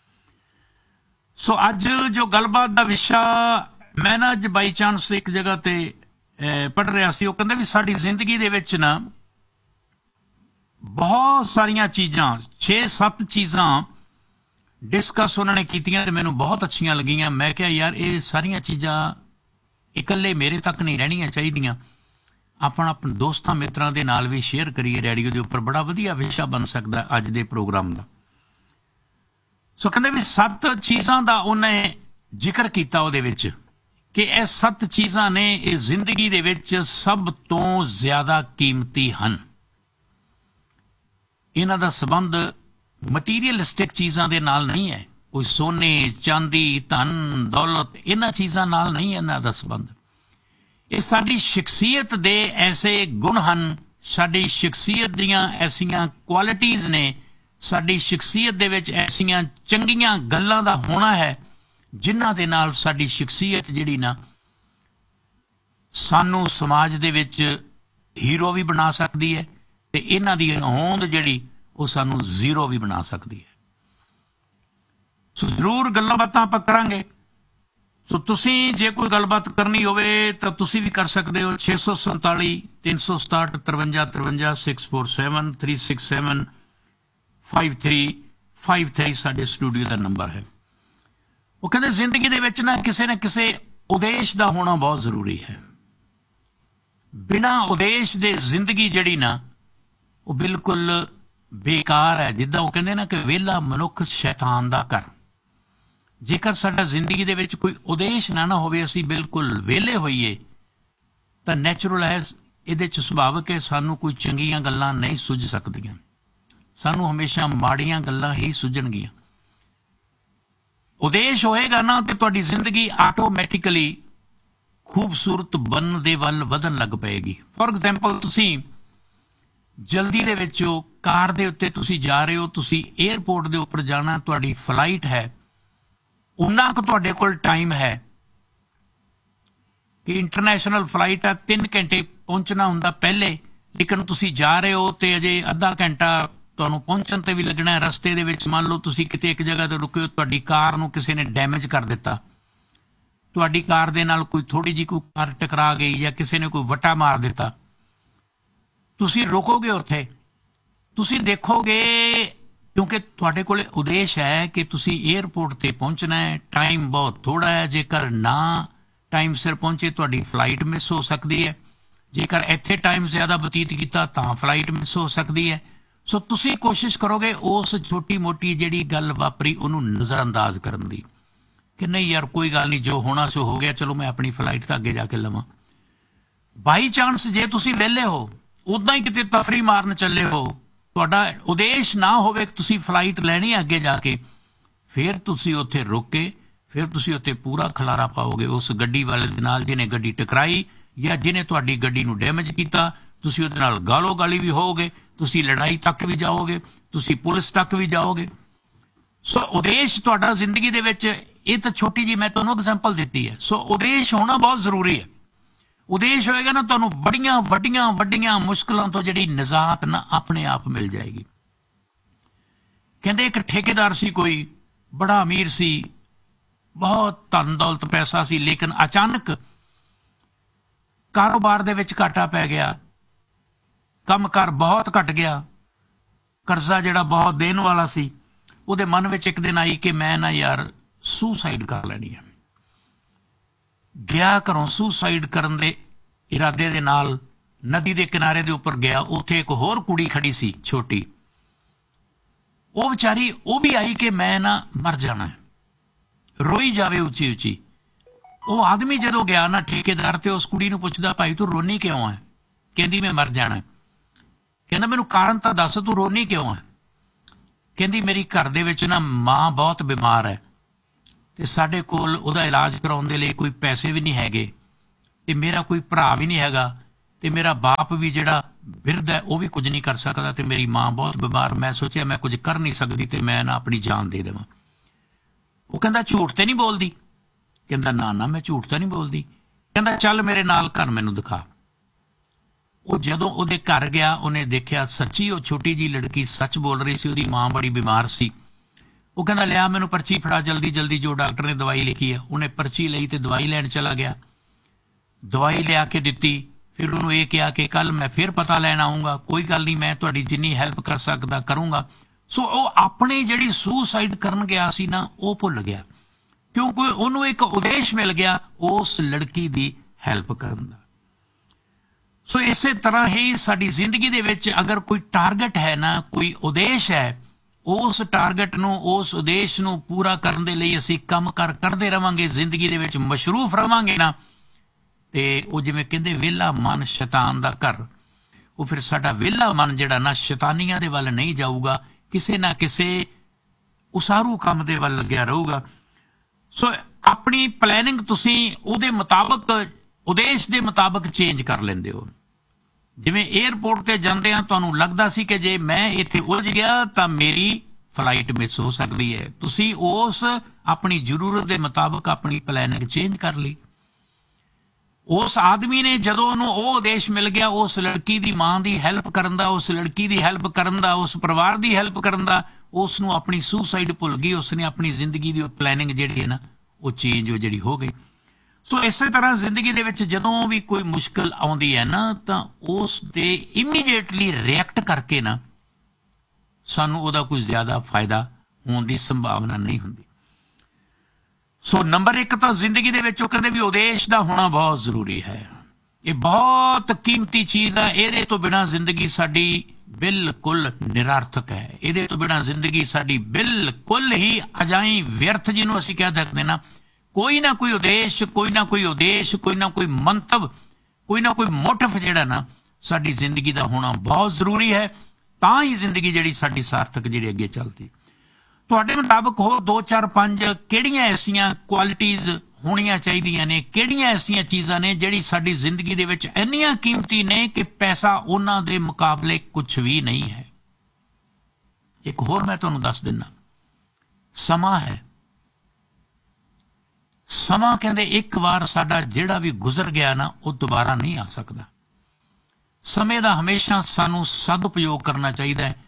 A: ਸੋ ਅੱਜ ਜੋ ਗੱਲਬਾਤ ਦਾ ਵਿਸ਼ਾ, ਮੈਂ ਨਾ ਅੱਜ ਬਾਈ ਚਾਂਸ ਇੱਕ ਜਗ੍ਹਾ ਤੇ ਪੜ੍ਹ ਰਿਹਾ ਸੀ, ਉਹ ਕਹਿੰਦੇ ਵੀ ਸਾਡੀ ਜ਼ਿੰਦਗੀ ਦੇ ਵਿੱਚ ਨਾ ਬਹੁਤ ਸਾਰੀਆਂ ਚੀਜ਼ਾਂ, ਛੇ ਸੱਤ ਚੀਜ਼ਾਂ ਡਿਸਕਸ ਉਹਨਾਂ ਨੇ ਕੀਤੀਆਂ ਤੇ ਮੈਨੂੰ ਬਹੁਤ ਅੱਛੀਆਂ ਲੱਗੀਆਂ। ਮੈਂ ਕਿਹਾ ਯਾਰ ਇਹ ਸਾਰੀਆਂ ਚੀਜ਼ਾਂ ਇਕੱਲੇ ਮੇਰੇ ਤੱਕ ਨਹੀਂ ਰਹਿਣੀਆਂ ਚਾਹੀਦੀਆਂ, ਆਪਣਾ ਆਪਣੇ ਦੋਸਤਾਂ ਮਿੱਤਰਾਂ ਦੇ ਨਾਲ ਵੀ ਸ਼ੇਅਰ ਕਰੀਏ ਰੇਡੀਓ ਦੇ ਉੱਪਰ, ਬੜਾ ਵਧੀਆ ਵਿਸ਼ਾ ਬਣ ਸਕਦਾ ਅੱਜ ਦੇ ਪ੍ਰੋਗਰਾਮ ਦਾ। ਸੋ ਕਹਿੰਦੇ ਵੀ ਸੱਤ ਚੀਜ਼ਾਂ ਦਾ ਉਹਨੇ ਜ਼ਿਕਰ ਕੀਤਾ ਉਹਦੇ ਵਿੱਚ ਕਿ ਇਹ ਸੱਤ ਚੀਜ਼ਾਂ ਨੇ ਇਹ ਜ਼ਿੰਦਗੀ ਦੇ ਵਿੱਚ ਸਭ ਤੋਂ ਜ਼ਿਆਦਾ ਕੀਮਤੀ ਹਨ। ਇਹਨਾਂ ਦਾ ਸੰਬੰਧ ਮਟੀਰੀਅਲਿਸਟਿਕ ਚੀਜ਼ਾਂ ਦੇ ਨਾਲ ਨਹੀਂ ਹੈ, ਕੋਈ ਸੋਨੇ ਚਾਂਦੀ ਧਨ ਦੌਲਤ ਇਹਨਾਂ ਚੀਜ਼ਾਂ ਨਾਲ ਨਹੀਂ ਇਹਨਾਂ ਦਾ ਸੰਬੰਧ। ਇਹ ਸਾਡੀ ਸ਼ਖਸੀਅਤ ਦੇ ਐਸੇ ਗੁਣ ਹਨ, ਸਾਡੀ ਸ਼ਖਸੀਅਤ ਦੀਆਂ ਐਸੀਆਂ ਕੁਆਲਿਟੀਜ਼ ਨੇ, ਸਾਡੀ ਸ਼ਖਸੀਅਤ ਦੇ ਵਿੱਚ ਐਸੀਆਂ ਚੰਗੀਆਂ ਗੱਲਾਂ ਦਾ ਹੋਣਾ ਹੈ ਜਿਨ੍ਹਾਂ ਦੇ ਨਾਲ ਸਾਡੀ ਸ਼ਖਸੀਅਤ ਜਿਹੜੀ ਨਾ ਸਾਨੂੰ ਸਮਾਜ ਦੇ ਵਿੱਚ ਹੀਰੋ ਵੀ ਬਣਾ ਸਕਦੀ ਹੈ ਤੇ ਇਹਨਾਂ ਦੀ ਹੋਂਦ ਜਿਹੜੀ ਉਹ ਸਾਨੂੰ ਜ਼ੀਰੋ ਵੀ ਬਣਾ ਸਕਦੀ ਹੈ। ਸੋ ਜ਼ਰੂਰ ਗੱਲਾਂ ਬਾਤਾਂ ਆਪਾਂ ਕਰਾਂਗੇ। ਸੋ ਤੁਸੀਂ ਜੇ ਕੋਈ ਗੱਲਬਾਤ ਕਰਨੀ ਹੋਵੇ ਤਾਂ ਤੁਸੀਂ ਵੀ ਕਰ ਸਕਦੇ ਹੋ। ਛੇ ਸੌ ਸੰਤਾਲੀ ਤਿੰਨ ਸੌ ਸਤਾਹਠ ਤਰਵੰਜਾ ਤਰਵੰਜਾ six four seven three six seven five three five three ਸਾਡੇ ਸਟੂਡੀਓ ਦਾ ਨੰਬਰ ਹੈ। ਉਹ ਕਹਿੰਦੇ ਜ਼ਿੰਦਗੀ ਦੇ ਵਿੱਚ ਨਾ ਕਿਸੇ ਨਾ ਕਿਸੇ ਉਦੇਸ਼ ਦਾ ਹੋਣਾ ਬਹੁਤ ਜ਼ਰੂਰੀ ਹੈ। ਬਿਨਾਂ ਉਦੇਸ਼ ਦੇ ਜ਼ਿੰਦਗੀ ਜਿਹੜੀ ਨਾ ਉਹ ਬਿਲਕੁਲ ਬੇਕਾਰ ਹੈ। ਜਿੱਦਾਂ ਉਹ ਕਹਿੰਦੇ ਨਾ ਕਿ ਵਿਹਲਾ ਮਨੁੱਖ ਸ਼ੈਤਾਨ ਦਾ ਘਰ। ਜੇਕਰ ਸਾਡਾ ਜ਼ਿੰਦਗੀ ਦੇ ਵਿੱਚ ਕੋਈ ਉਦੇਸ਼ ਨਾ ਨਾ ਹੋਵੇ, ਅਸੀਂ ਬਿਲਕੁਲ ਵਿਹਲੇ ਹੋਈਏ ਤਾਂ ਨੈਚੁਰਲ ਹੈ, ਇਹਦੇ 'ਚ ਸੁਭਾਵਿਕ ਹੈ ਸਾਨੂੰ ਕੋਈ ਚੰਗੀਆਂ ਗੱਲਾਂ ਨਹੀਂ ਸੁੱਝ ਸਕਦੀਆਂ, ਸਾਨੂੰ ਹਮੇਸ਼ਾ ਮਾੜੀਆਂ ਗੱਲਾਂ ਹੀ ਸੁੱਝਣਗੀਆਂ। ਉਦੇਸ਼ ਹੋਏਗਾ ਨਾ ਤੇ ਤੁਹਾਡੀ ਜ਼ਿੰਦਗੀ ਆਟੋਮੈਟਿਕਲੀ ਖੂਬਸੂਰਤ ਬਣਨ ਦੇ ਵੱਲ ਵਧਣ ਲੱਗ ਪਏਗੀ। ਫੋਰ ਐਗਜ਼ਾਮਪਲ, ਤੁਸੀਂ ਜਲਦੀ ਦੇ ਵਿੱਚ ਹੋ, ਕਾਰ ਦੇ ਉੱਤੇ ਤੁਸੀਂ ਜਾ ਰਹੇ ਹੋ, ਤੁਸੀਂ ਏਅਰਪੋਰਟ ਦੇ ਉੱਪਰ ਜਾਣਾ, ਤੁਹਾਡੀ ਫਲਾਈਟ ਹੈ, ਉਨਾ ਕੁ ਤੁਹਾਡੇ ਕੋਲ ਟਾਈਮ ਹੈ ਕਿ ਇੰਟਰਨੈਸ਼ਨਲ ਫਲਾਈਟ ਆ, ਤਿੰਨ ਘੰਟੇ ਪਹੁੰਚਣਾ ਹੁੰਦਾ ਪਹਿਲੇ, ਲੇਕਿਨ ਤੁਸੀਂ ਜਾ ਰਹੇ ਹੋ ਤੇ ਅਜੇ ਅੱਧਾ ਘੰਟਾ ਤੁਹਾਨੂੰ ਪਹੁੰਚਣ ਤੇ ਵੀ ਲੱਗਣਾ। ਰਸਤੇ ਦੇ ਵਿੱਚ ਮੰਨ ਲਓ ਤੁਸੀਂ ਕਿਤੇ ਇੱਕ ਜਗ੍ਹਾ ਤੇ ਰੁਕੇ ਹੋ, ਤੁਹਾਡੀ ਕਾਰ ਨੂੰ ਕਿਸੇ ਨੇ ਡੈਮੇਜ ਕਰ ਦਿੱਤਾ, ਤੁਹਾਡੀ ਕਾਰ ਦੇ ਨਾਲ ਕੋਈ ਥੋੜੀ ਜਿਹੀ ਕੋਈ ਕਾਰ ਟਕਰਾ ਗਈ ਜਾਂ ਕਿਸੇ ਨੇ ਕੋਈ ਵੱਟਾ ਮਾਰ ਦਿੱਤਾ, ਤੁਸੀਂ ਰੁਕੋਗੇ ਉੱਥੇ, ਤੁਸੀਂ ਦੇਖੋਗੇ, ਕਿਉਂਕਿ ਤੁਹਾਡੇ ਕੋਲ ਉਦੇਸ਼ ਹੈ ਕਿ ਤੁਸੀਂ ਏਅਰਪੋਰਟ ਤੇ ਪਹੁੰਚਣਾ ਹੈ, ਟਾਈਮ ਬਹੁਤ ਥੋੜਾ ਹੈ, ਜੇਕਰ ਨਾ ਟਾਈਮ ਸਿਰ ਪਹੁੰਚੇ ਤੁਹਾਡੀ ਫਲਾਈਟ ਮਿਸ ਹੋ ਸਕਦੀ ਹੈ, ਜੇਕਰ ਇੱਥੇ ਟਾਈਮ ਜ਼ਿਆਦਾ ਬਤੀਤ ਕੀਤਾ ਤਾਂ ਫਲਾਈਟ ਮਿਸ ਹੋ ਸਕਦੀ ਹੈ। ਸੋ ਤੁਸੀਂ ਕੋਸ਼ਿਸ਼ ਕਰੋਗੇ ਉਸ ਛੋਟੀ ਮੋਟੀ ਜਿਹੜੀ ਗੱਲ ਵਾਪਰੀ ਉਹਨੂੰ ਨਜ਼ਰਅੰਦਾਜ਼ ਕਰਨ ਦੀ, ਕਿ ਨਹੀਂ ਯਾਰ ਕੋਈ ਗੱਲ ਨਹੀਂ, ਜੋ ਹੋਣਾ ਸੋ ਹੋ ਗਿਆ, ਚਲੋ ਮੈਂ ਆਪਣੀ ਫਲਾਈਟ ਤਾਂ ਅੱਗੇ ਜਾ ਕੇ ਲਵਾਂ। ਬਾਈ ਚਾਂਸ ਜੇ ਤੁਸੀਂ ਵਿਹਲੇ ਹੋ, ਉੱਦਾਂ ਹੀ ਕਿਤੇ ਤਫਰੀ ਮਾਰਨ ਚੱਲੇ ਹੋ, ਤੁਹਾਡਾ ਉਦੇਸ਼ ਨਾ ਹੋਵੇ ਤੁਸੀਂ ਫਲਾਈਟ ਲੈਣੀ ਹੈ ਅੱਗੇ ਜਾ ਕੇ, ਫਿਰ ਤੁਸੀਂ ਉੱਥੇ ਰੁਕ ਕੇ ਫਿਰ ਤੁਸੀਂ ਉੱਥੇ ਪੂਰਾ ਖਲਾਰਾ ਪਾਓਗੇ ਉਸ ਗੱਡੀ ਵਾਲੇ ਦੇ ਨਾਲ ਜਿਹਨੇ ਗੱਡੀ ਟਕਰਾਈ ਜਾਂ ਜਿਹਨੇ ਤੁਹਾਡੀ ਗੱਡੀ ਨੂੰ ਡੈਮੇਜ ਕੀਤਾ। ਤੁਸੀਂ ਉਹਦੇ ਨਾਲ ਗਾਲੋ ਗਾਲੀ ਵੀ ਹੋਵੋਗੇ, ਤੁਸੀਂ ਲੜਾਈ ਤੱਕ ਵੀ ਜਾਓਗੇ, ਤੁਸੀਂ ਪੁਲਿਸ ਤੱਕ ਵੀ ਜਾਓਗੇ। ਸੋ ਉਦੇਸ਼ ਤੁਹਾਡਾ ਜ਼ਿੰਦਗੀ ਦੇ ਵਿੱਚ, ਇਹ ਤਾਂ ਛੋਟੀ ਜਿਹੀ ਮੈਂ ਤੁਹਾਨੂੰ ਐਗਜ਼ਾਮਪਲ ਦਿੱਤੀ ਹੈ। ਸੋ ਉਦੇਸ਼ ਹੋਣਾ ਬਹੁਤ ਜ਼ਰੂਰੀ ਹੈ। ਉਦੇਸ਼ ਹੋਏਗਾ ਨਾ, ਤੁਹਾਨੂੰ ਬੜੀਆਂ ਵੱਡੀਆਂ ਵੱਡੀਆਂ ਮੁਸ਼ਕਲਾਂ ਤੋਂ ਜਿਹੜੀ ਨਿਜਾਤ ਨਾ ਆਪਣੇ ਆਪ ਮਿਲ ਜਾਏਗੀ। ਕਹਿੰਦੇ ਇੱਕ ਠੇਕੇਦਾਰ ਸੀ, ਕੋਈ ਬੜਾ ਅਮੀਰ ਸੀ, ਬਹੁਤ ਧਨ ਦੌਲਤ ਪੈਸਾ ਸੀ, ਲੇਕਿਨ ਅਚਾਨਕ ਕਾਰੋਬਾਰ ਦੇ ਵਿੱਚ ਘਾਟਾ ਪੈ ਗਿਆ, ਕੰਮਕਾਰ ਬਹੁਤ ਘਟ ਗਿਆ, ਕਰਜ਼ਾ ਜਿਹੜਾ ਬਹੁਤ ਦੇਣ ਵਾਲਾ ਸੀ, ਉਹਦੇ ਮਨ ਵਿੱਚ ਇੱਕ ਦਿਨ ਆਈ ਕਿ ਮੈਂ ਨਾ ਯਾਰ ਸੁਸਾਈਡ ਕਰ ਲੈਣੀ ਹੈ। ਗਿਆ ਘਰੋਂ ਸੁਸਾਈਡ ਕਰਨ ਦੇ ਇਰਾਦੇ ਦੇ ਨਾਲ, ਨਦੀ ਦੇ ਕਿਨਾਰੇ ਦੇ ਉੱਪਰ ਗਿਆ, ਉੱਥੇ ਇੱਕ ਹੋਰ ਕੁੜੀ ਖੜੀ ਸੀ ਛੋਟੀ, ਉਹ ਵਿਚਾਰੀ ਉਹ ਵੀ ਆਈ ਕਿ ਮੈਂ ਨਾ ਮਰ ਜਾਣਾ, ਰੋਈ ਜਾਵੇ ਉੱਚੀ ਉੱਚੀ। ਉਹ ਆਦਮੀ ਜਦੋਂ ਗਿਆ ਨਾ ਠੇਕੇਦਾਰ, ਤੇ ਉਸ ਕੁੜੀ ਨੂੰ ਪੁੱਛਦਾ, ਭਾਈ ਤੂੰ ਰੋਨੀ ਕਿਉਂ ਹੈ? ਕਹਿੰਦੀ ਮੈਂ ਮਰ ਜਾਣਾ। ਕਹਿੰਦਾ ਮੈਨੂੰ ਕਾਰਨ ਤਾਂ ਦੱਸ, ਤੂੰ ਰੋਨੀ ਕਿਉਂ ਹੈ? ਕਹਿੰਦੀ ਮੇਰੀ ਘਰ ਦੇ ਵਿੱਚ ਨਾ ਮਾਂ ਬਹੁਤ ਬਿਮਾਰ ਹੈ, ਤੇ ਸਾਡੇ ਕੋਲ ਉਹਦਾ ਇਲਾਜ ਕਰਾਉਣ ਦੇ ਲਈ ਕੋਈ ਪੈਸੇ ਵੀ ਨਹੀਂ ਹੈਗੇ, ਤੇ ਮੇਰਾ ਕੋਈ ਭਰਾ ਵੀ ਨਹੀਂ ਹੈਗਾ, ਤੇ ਮੇਰਾ ਬਾਪ ਵੀ ਜਿਹੜਾ ਬਿਰਧ ਹੈ ਉਹ ਵੀ ਕੁਝ ਨਹੀਂ ਕਰ ਸਕਦਾ, ਤੇ ਮੇਰੀ ਮਾਂ ਬਹੁਤ ਬਿਮਾਰ, ਮੈਂ ਸੋਚਿਆ ਮੈਂ ਕੁਝ ਕਰ ਨਹੀਂ ਸਕਦੀ ਤੇ ਮੈਂ ਨਾ ਆਪਣੀ ਜਾਨ ਦੇ ਦੇਵਾਂ। ਉਹ ਕਹਿੰਦਾ ਝੂਠ ਤੇ ਨਹੀਂ ਬੋਲਦੀ? ਕਹਿੰਦਾ ਨਾ ਨਾ ਮੈਂ ਝੂਠ ਤਾਂ ਨਹੀਂ ਬੋਲਦੀ। ਕਹਿੰਦਾ ਚੱਲ ਮੇਰੇ ਨਾਲ ਘਰ ਮੈਨੂੰ ਦਿਖਾ। ਉਹ ਜਦੋਂ ਉਹਦੇ ਘਰ ਗਿਆ, ਉਹਨੇ ਦੇਖਿਆ ਸੱਚੀ ਉਹ ਛੋਟੀ ਜਿਹੀ ਲੜਕੀ ਸੱਚ ਬੋਲ ਰਹੀ ਸੀ, ਉਹਦੀ ਮਾਂ ਬੜੀ ਬਿਮਾਰ ਸੀ। ਉਹ ਕਹਿੰਦਾ ਲਿਆ ਮੈਨੂੰ ਪਰਚੀ ਫੜਾ ਜਲਦੀ ਜਲਦੀ, ਜੋ ਡਾਕਟਰ ਨੇ ਦਵਾਈ ਲਿਖੀ ਹੈ। ਉਹਨੇ ਪਰਚੀ ਲਈ ਤੇ ਦਵਾਈ ਲੈਣ ਚਲਾ ਗਿਆ, ਦਵਾਈ ਲਿਆ ਕੇ ਦਿੱਤੀ। ਫਿਰ ਉਹਨੂੰ ਇਹ ਕਿਹਾ ਕਿ ਕੱਲ ਮੈਂ ਫਿਰ ਪਤਾ ਲੈਣ ਆਊਂਗਾ, ਕੋਈ ਗੱਲ ਨਹੀਂ, ਮੈਂ ਤੁਹਾਡੀ ਜਿੰਨੀ ਹੈਲਪ ਕਰ ਸਕਦਾ ਕਰੂੰਗਾ। ਸੋ ਉਹ ਆਪਣੀ ਜਿਹੜੀ ਸੁਸਾਈਡ ਕਰਨ ਗਿਆ ਸੀ ਨਾ, ਉਹ ਭੁੱਲ ਗਿਆ, ਕਿਉਂਕਿ ਉਹਨੂੰ ਇੱਕ ਉਦੇਸ਼ ਮਿਲ ਗਿਆ ਉਸ ਲੜਕੀ ਦੀ ਹੈਲਪ ਕਰਨ ਦਾ। ਸੋ ਇਸੇ ਤਰ੍ਹਾਂ ਹੀ ਸਾਡੀ ਜ਼ਿੰਦਗੀ ਦੇ ਵਿੱਚ ਅਗਰ ਕੋਈ ਟਾਰਗੇਟ ਹੈ ਨਾ, ਕੋਈ ਉਦੇਸ਼ ਹੈ, ਉਸ ਟਾਰਗੇਟ ਨੂੰ, ਉਸ ਉਦੇਸ਼ ਨੂੰ ਪੂਰਾ ਕਰਨ ਦੇ ਲਈ ਅਸੀਂ ਕੰਮ ਕਰ ਕਰਦੇ ਰਵਾਂਗੇ, ਜ਼ਿੰਦਗੀ ਦੇ ਵਿੱਚ ਮਸ਼ਰੂਫ ਰਵਾਂਗੇ ਨਾ, ਤੇ ਉਹ ਜਿਵੇਂ ਕਹਿੰਦੇ ਵਿਹਲਾ ਮਨ ਸ਼ੈਤਾਨ ਦਾ ਘਰ, ਉਹ ਫਿਰ ਸਾਡਾ ਵਿਹਲਾ ਮਨ ਜਿਹੜਾ ਨਾ ਸ਼ੈਤਾਨੀਆਂ ਦੇ ਵੱਲ ਨਹੀਂ ਜਾਊਗਾ, ਕਿਸੇ ਨਾ ਕਿਸੇ ਉਸਾਰੂ ਕੰਮ ਦੇ ਵੱਲ ਲੱਗਿਆ ਰਹੂਗਾ। ਸੋ ਆਪਣੀ ਪਲੈਨਿੰਗ ਤੁਸੀਂ ਉਹਦੇ ਮੁਤਾਬਕ, ਉਦੇਸ਼ ਦੇ ਮੁਤਾਬਕ ਚੇਂਜ ਕਰ ਲੈਂਦੇ ਹੋ। ਜਿਵੇਂ ਏਅਰਪੋਰਟ ਤੇ ਜਾਂਦੇ ਆ, ਤੁਹਾਨੂੰ ਲੱਗਦਾ ਸੀ ਕਿ ਜੇ ਮੈਂ ਇੱਥੇ ਉਲਝ ਗਿਆ ਤਾਂ ਮੇਰੀ ਫਲਾਈਟ ਮਿਸ ਹੋ ਸਕਦੀ ਹੈ, ਤੁਸੀਂ ਉਸ ਆਪਣੀ ਜ਼ਰੂਰਤ ਦੇ ਮੁਤਾਬਕ ਆਪਣੀ ਪਲੈਨਿੰਗ ਚੇਂਜ ਕਰ ਲਈ। ਉਸ ਆਦਮੀ ਨੇ ਜਦੋਂ ਉਹਨੂੰ ਉਹ ਉਦੇਸ਼ ਮਿਲ ਗਿਆ, ਉਸ ਲੜਕੀ ਦੀ ਮਾਂ ਦੀ ਹੈਲਪ ਕਰਨ ਦਾ, ਉਸ ਲੜਕੀ ਦੀ ਹੈਲਪ ਕਰਨ ਦਾ, ਉਸ ਪਰਿਵਾਰ ਦੀ ਹੈਲਪ ਕਰਨ ਦਾ, ਉਸ ਨੂੰ ਆਪਣੀ ਸੁਸਾਈਡ ਭੁੱਲ ਗਈ। ਉਸਨੇ ਆਪਣੀ ਜ਼ਿੰਦਗੀ ਦੀ ਪਲੈਨਿੰਗ ਜਿਹੜੀ ਹੈ ਨਾ, ਉਹ ਚੇਂਜ ਉਹ ਜਿਹੜੀ ਹੋ ਗਈ। ਸੋ ਇਸੇ ਤਰ੍ਹਾਂ ਜ਼ਿੰਦਗੀ ਦੇ ਵਿੱਚ ਜਦੋਂ ਵੀ ਕੋਈ ਮੁਸ਼ਕਿਲ ਆਉਂਦੀ ਹੈ ਨਾ, ਤਾਂ ਉਸ ਤੇ ਇਮੀਡੀਏਟਲੀ ਰਿਐਕਟ ਕਰਕੇ ਨਾ ਸਾਨੂੰ ਉਹਦਾ ਕੋਈ ਜ਼ਿਆਦਾ ਫਾਇਦਾ ਹੋਣ ਦੀ ਸੰਭਾਵਨਾ ਨਹੀਂ ਹੁੰਦੀ। ਸੋ ਨੰਬਰ ਇੱਕ ਤਾਂ ਜ਼ਿੰਦਗੀ ਦੇ ਵਿੱਚ ਉਹ ਕਹਿੰਦੇ ਵੀ ਉਦੇਸ਼ ਦਾ ਹੋਣਾ ਬਹੁਤ ਜ਼ਰੂਰੀ ਹੈ। ਇਹ ਬਹੁਤ ਕੀਮਤੀ ਚੀਜ਼ ਹੈ, ਇਹਦੇ ਤੋਂ ਬਿਨਾਂ ਜ਼ਿੰਦਗੀ ਸਾਡੀ ਬਿਲਕੁਲ ਨਿਰਾਰਥਕ ਹੈ। ਇਹਦੇ ਤੋਂ ਬਿਨਾਂ ਜ਼ਿੰਦਗੀ ਸਾਡੀ ਬਿਲਕੁਲ ਹੀ ਅਜਾਈ ਵਿਅਰਥ, ਜਿਹਨੂੰ ਅਸੀਂ ਕਹਿ ਸਕਦੇ ਨਾ। ਕੋਈ ਨਾ ਕੋਈ ਉਦੇਸ਼, ਕੋਈ ਨਾ ਕੋਈ ਉਦੇਸ਼, ਕੋਈ ਨਾ ਕੋਈ ਮੰਤਵ, ਕੋਈ ਨਾ ਕੋਈ ਮੋਟਿਵ ਜਿਹੜਾ ਨਾ ਸਾਡੀ ਜ਼ਿੰਦਗੀ ਦਾ ਹੋਣਾ ਬਹੁਤ ਜ਼ਰੂਰੀ ਹੈ, ਤਾਂ ਹੀ ਜ਼ਿੰਦਗੀ ਜਿਹੜੀ ਸਾਡੀ ਸਾਰਥਕ ਜਿਹੜੀ ਅੱਗੇ ਚੱਲਦੀ। ਤੁਹਾਡੇ ਮੁਤਾਬਕ ਹੋਰ ਦੋ ਚਾਰ ਪੰਜ ਕਿਹੜੀਆਂ ਐਸੀਆਂ ਕੁਆਲਿਟੀਜ਼ ਹੋਣੀਆਂ ਚਾਹੀਦੀਆਂ ਨੇ? ਕਿਹੜੀਆਂ ਐਸੀਆਂ ਚੀਜ਼ਾਂ ਨੇ ਜਿਹੜੀ ਸਾਡੀ ਜ਼ਿੰਦਗੀ ਦੇ ਵਿੱਚ ਇੰਨੀਆਂ ਕੀਮਤੀ ਨੇ ਕਿ ਪੈਸਾ ਉਹਨਾਂ ਦੇ ਮੁਕਾਬਲੇ ਕੁਝ ਵੀ ਨਹੀਂ ਹੈ? ਇੱਕ ਹੋਰ ਮੈਂ ਤੁਹਾਨੂੰ ਦੱਸ ਦਿੰਦਾ, ਸਮਾਂ ਹੈ। ਸਮਾਂ ਕਹਿੰਦੇ ਇੱਕ ਵਾਰ ਸਾਡਾ ਜਿਹੜਾ ਵੀ ਗੁਜ਼ਰ ਗਿਆ ਨਾ, ਉਹ ਦੁਬਾਰਾ ਨਹੀਂ ਆ ਸਕਦਾ। ਸਮੇਂ ਦਾ ਹਮੇਸ਼ਾ ਸਾਨੂੰ ਸਦਉਪਯੋਗ ਕਰਨਾ ਚਾਹੀਦਾ ਹੈ।